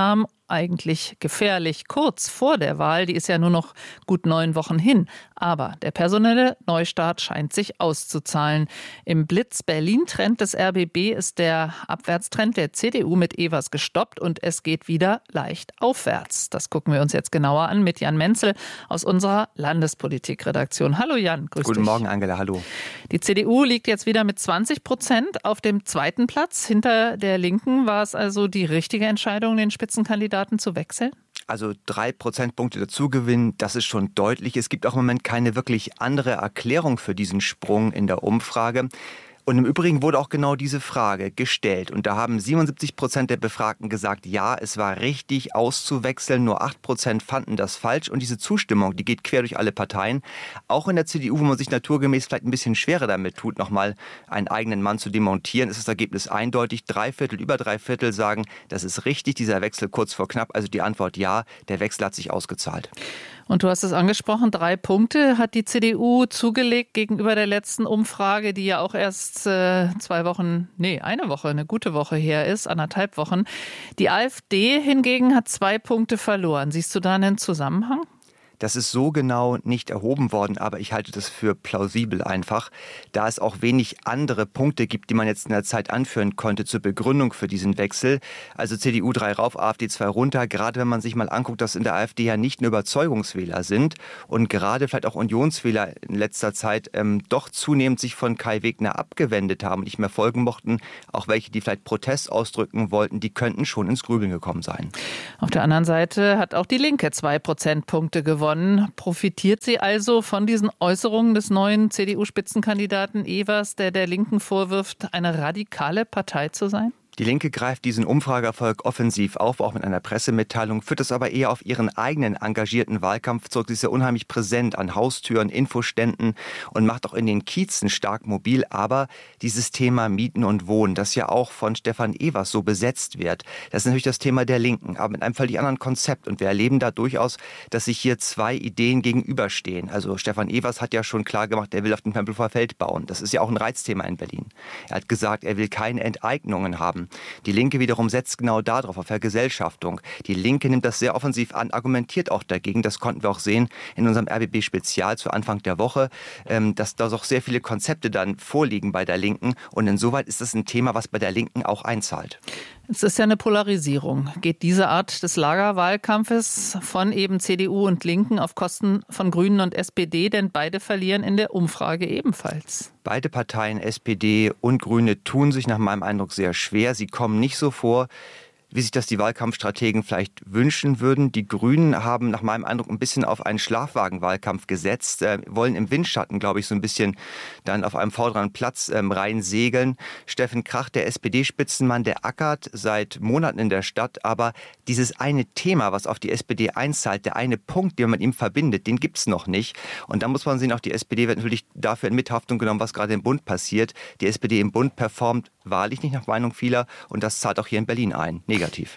eigentlich gefährlich kurz vor der Wahl. Die ist ja nur noch gut neun Wochen hin. Aber der personelle Neustart scheint sich auszuzahlen. Im Blitz-Berlin-Trend des R B B ist der Abwärtstrend der C D U mit Evers gestoppt und es geht wieder leicht aufwärts. Das gucken wir uns jetzt genauer an mit Jan Menzel aus unserer Landespolitik-Redaktion. Hallo Jan, grüß dich. Guten Morgen, Angela, hallo. Die C D U liegt jetzt wieder mit zwanzig Prozent auf dem zweiten Platz. Hinter der Linken war es also die richtige Entscheidung, den Spitzenkandidaten zu wechseln? Also drei Prozentpunkte dazugewinnen, das ist schon deutlich. Es gibt auch im Moment keine wirklich andere Erklärung für diesen Sprung in der Umfrage. Und im Übrigen wurde auch genau diese Frage gestellt. Und da haben siebenundsiebzig Prozent der Befragten gesagt, ja, es war richtig auszuwechseln. Nur acht Prozent fanden das falsch. Und diese Zustimmung, die geht quer durch alle Parteien. Auch in der C D U, wo man sich naturgemäß vielleicht ein bisschen schwerer damit tut, nochmal einen eigenen Mann zu demontieren, ist das Ergebnis eindeutig. Drei Viertel, über drei Viertel sagen, das ist richtig, dieser Wechsel kurz vor knapp. Also die Antwort ja, der Wechsel hat sich ausgezahlt. Und du hast es angesprochen, drei Punkte hat die C D U zugelegt gegenüber der letzten Umfrage, die ja auch erst äh, zwei Wochen, nee, eine Woche, eine gute Woche her ist, anderthalb Wochen. Die AfD hingegen hat zwei Punkte verloren. Siehst du da einen Zusammenhang? Das ist so genau nicht erhoben worden, aber ich halte das für plausibel einfach, da es auch wenig andere Punkte gibt, die man jetzt in der Zeit anführen konnte zur Begründung für diesen Wechsel. Also C D U drei rauf, AfD zwei runter, gerade wenn man sich mal anguckt, dass in der AfD ja nicht nur Überzeugungswähler sind und gerade vielleicht auch Unionswähler in letzter Zeit ähm, doch zunehmend sich von Kai Wegner abgewendet haben und nicht mehr folgen mochten. Auch welche, die vielleicht Protest ausdrücken wollten, die könnten schon ins Grübeln gekommen sein. Auf der anderen Seite hat auch die Linke zwei Prozentpunkte gewonnen. Profitiert sie also von diesen Äußerungen des neuen C D U-Spitzenkandidaten Evers, der der Linken vorwirft, eine radikale Partei zu sein? Die Linke greift diesen Umfrageerfolg offensiv auf, auch mit einer Pressemitteilung, führt es aber eher auf ihren eigenen engagierten Wahlkampf zurück. Sie ist ja unheimlich präsent an Haustüren, Infoständen und macht auch in den Kiezen stark mobil. Aber dieses Thema Mieten und Wohnen, das ja auch von Stefan Evers so besetzt wird, das ist natürlich das Thema der Linken, aber mit einem völlig anderen Konzept. Und wir erleben da durchaus, dass sich hier zwei Ideen gegenüberstehen. Also Stefan Evers hat ja schon klar gemacht, er will auf dem Tempelhofer Feld bauen. Das ist ja auch ein Reizthema in Berlin. Er hat gesagt, er will keine Enteignungen haben. Die Linke wiederum setzt genau darauf, auf Vergesellschaftung. Die Linke nimmt das sehr offensiv an, argumentiert auch dagegen. Das konnten wir auch sehen in unserem R B B-Spezial zu Anfang der Woche, dass da doch sehr viele Konzepte dann vorliegen bei der Linken. Und insoweit ist das ein Thema, was bei der Linken auch einzahlt. Es ist ja eine Polarisierung. Geht diese Art des Lagerwahlkampfes von eben C D U und Linken auf Kosten von Grünen und S P D? Denn beide verlieren in der Umfrage ebenfalls. Beide Parteien, S P D und Grüne, tun sich nach meinem Eindruck sehr schwer. Sie kommen nicht so vor, wie sich das die Wahlkampfstrategen vielleicht wünschen würden. Die Grünen haben nach meinem Eindruck ein bisschen auf einen Schlafwagenwahlkampf gesetzt, äh, wollen im Windschatten, glaube ich, so ein bisschen dann auf einem vorderen Platz ähm, reinsegeln. Steffen Krach, der S P D-Spitzenmann, der ackert seit Monaten in der Stadt, aber dieses eine Thema, was auf die S P D einzahlt, der eine Punkt, den man mit ihm verbindet, den gibt's noch nicht. Und da muss man sehen, auch die S P D wird natürlich dafür in Mithaftung genommen, was gerade im Bund passiert. Die S P D im Bund performt wahrlich nicht nach Meinung vieler und das zahlt auch hier in Berlin ein. Negativ.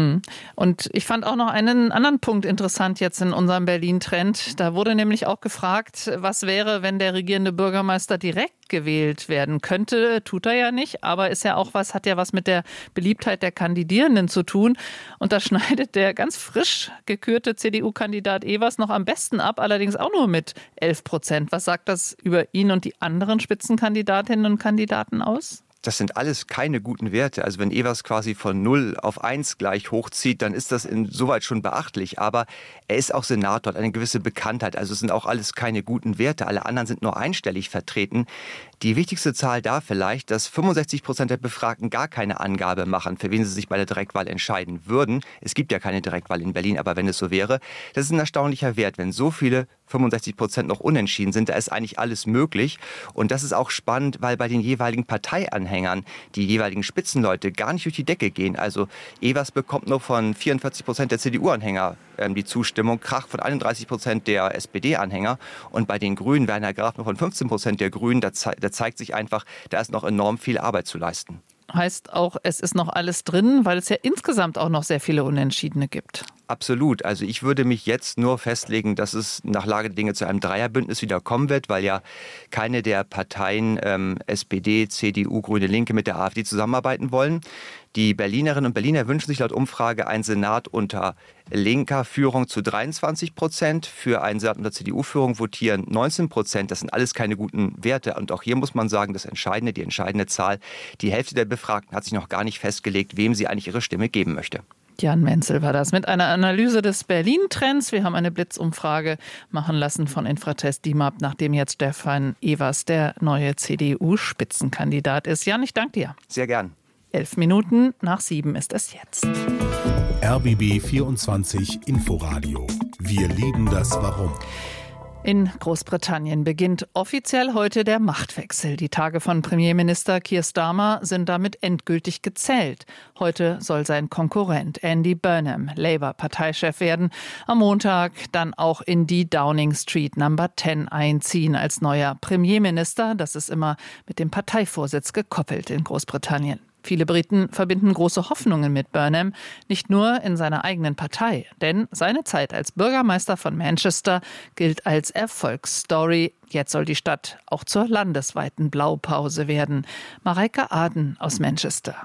Und ich fand auch noch einen anderen Punkt interessant jetzt in unserem Berlin-Trend. Da wurde nämlich auch gefragt, was wäre, wenn der regierende Bürgermeister direkt gewählt werden könnte. Tut er ja nicht, aber ist ja auch was, hat ja was mit der Beliebtheit der Kandidierenden zu tun. Und da schneidet der ganz frisch gekürte C D U-Kandidat Evers noch am besten ab, allerdings auch nur mit elf Prozent. Was sagt das über ihn und die anderen Spitzenkandidatinnen und Kandidaten aus? Das sind alles keine guten Werte. Also wenn Evers quasi von null auf eins gleich hochzieht, dann ist das insoweit schon beachtlich. Aber er ist auch Senator, hat eine gewisse Bekanntheit. Also es sind auch alles keine guten Werte. Alle anderen sind nur einstellig vertreten. Die wichtigste Zahl da vielleicht, dass fünfundsechzig Prozent der Befragten gar keine Angabe machen, für wen sie sich bei der Direktwahl entscheiden würden. Es gibt ja keine Direktwahl in Berlin, aber wenn es so wäre, das ist ein erstaunlicher Wert. Wenn so viele fünfundsechzig Prozent noch unentschieden sind, da ist eigentlich alles möglich. Und das ist auch spannend, weil bei den jeweiligen Parteianhängern die jeweiligen Spitzenleute gar nicht durch die Decke gehen. Also Evers bekommt nur von vierundvierzig Prozent der C D U-Anhänger ähm, die Zustimmung, Krach von einunddreißig Prozent der S P D-Anhänger. Und bei den Grünen, Werner Graf nur von fünfzehn Prozent der Grünen, da, ze- da zeigt sich einfach, da ist noch enorm viel Arbeit zu leisten. Heißt auch, es ist noch alles drin, weil es ja insgesamt auch noch sehr viele Unentschiedene gibt. Absolut. Also ich würde mich jetzt nur festlegen, dass es nach Lage der Dinge zu einem Dreierbündnis wieder kommen wird, weil ja keine der Parteien ähm, S P D, C D U, Grüne Linke mit der AfD zusammenarbeiten wollen. Die Berlinerinnen und Berliner wünschen sich laut Umfrage einen Senat unter linker Führung zu dreiundzwanzig Prozent. Für einen Senat unter C D U-Führung votieren neunzehn Prozent. Das sind alles keine guten Werte. Und auch hier muss man sagen, das Entscheidende, die entscheidende Zahl, die Hälfte der Befragten hat sich noch gar nicht festgelegt, wem sie eigentlich ihre Stimme geben möchte. Jan Menzel war das mit einer Analyse des Berlin-Trends. Wir haben eine Blitzumfrage machen lassen von Infratest D I M A P, nachdem jetzt Stefan Evers der neue C D U-Spitzenkandidat ist. Jan, ich danke dir. Sehr gern. Elf Minuten nach sieben ist es jetzt. R B B vierundzwanzig Inforadio. Wir lieben das Warum. In Großbritannien beginnt offiziell heute der Machtwechsel. Die Tage von Premierminister Keir Starmer sind damit endgültig gezählt. Heute soll sein Konkurrent Andy Burnham Labour-Parteichef werden. Am Montag dann auch in die Downing Street Number zehn einziehen als neuer Premierminister. Das ist immer mit dem Parteivorsitz gekoppelt in Großbritannien. Viele Briten verbinden große Hoffnungen mit Burnham, nicht nur in seiner eigenen Partei. Denn seine Zeit als Bürgermeister von Manchester gilt als Erfolgsstory. Jetzt soll die Stadt auch zur landesweiten Blaupause werden. Mareike Aden aus Manchester.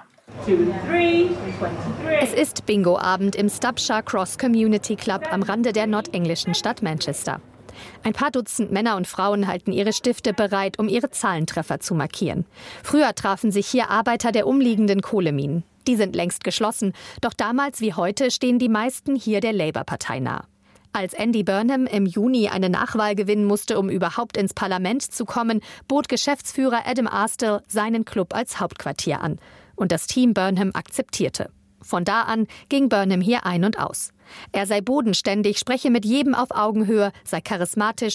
Es ist Bingo-Abend im Stubshire Cross Community Club am Rande der nordenglischen Stadt Manchester. Ein paar Dutzend Männer und Frauen halten ihre Stifte bereit, um ihre Zahlentreffer zu markieren. Früher trafen sich hier Arbeiter der umliegenden Kohleminen. Die sind längst geschlossen, doch damals wie heute stehen die meisten hier der Labour-Partei nah. Als Andy Burnham im Juni eine Nachwahl gewinnen musste, um überhaupt ins Parlament zu kommen, bot Geschäftsführer Adam Astill seinen Club als Hauptquartier an. Und das Team Burnham akzeptierte. Von da an ging Burnham hier ein und aus. Er sei bodenständig, spreche mit jedem auf Augenhöhe, sei charismatisch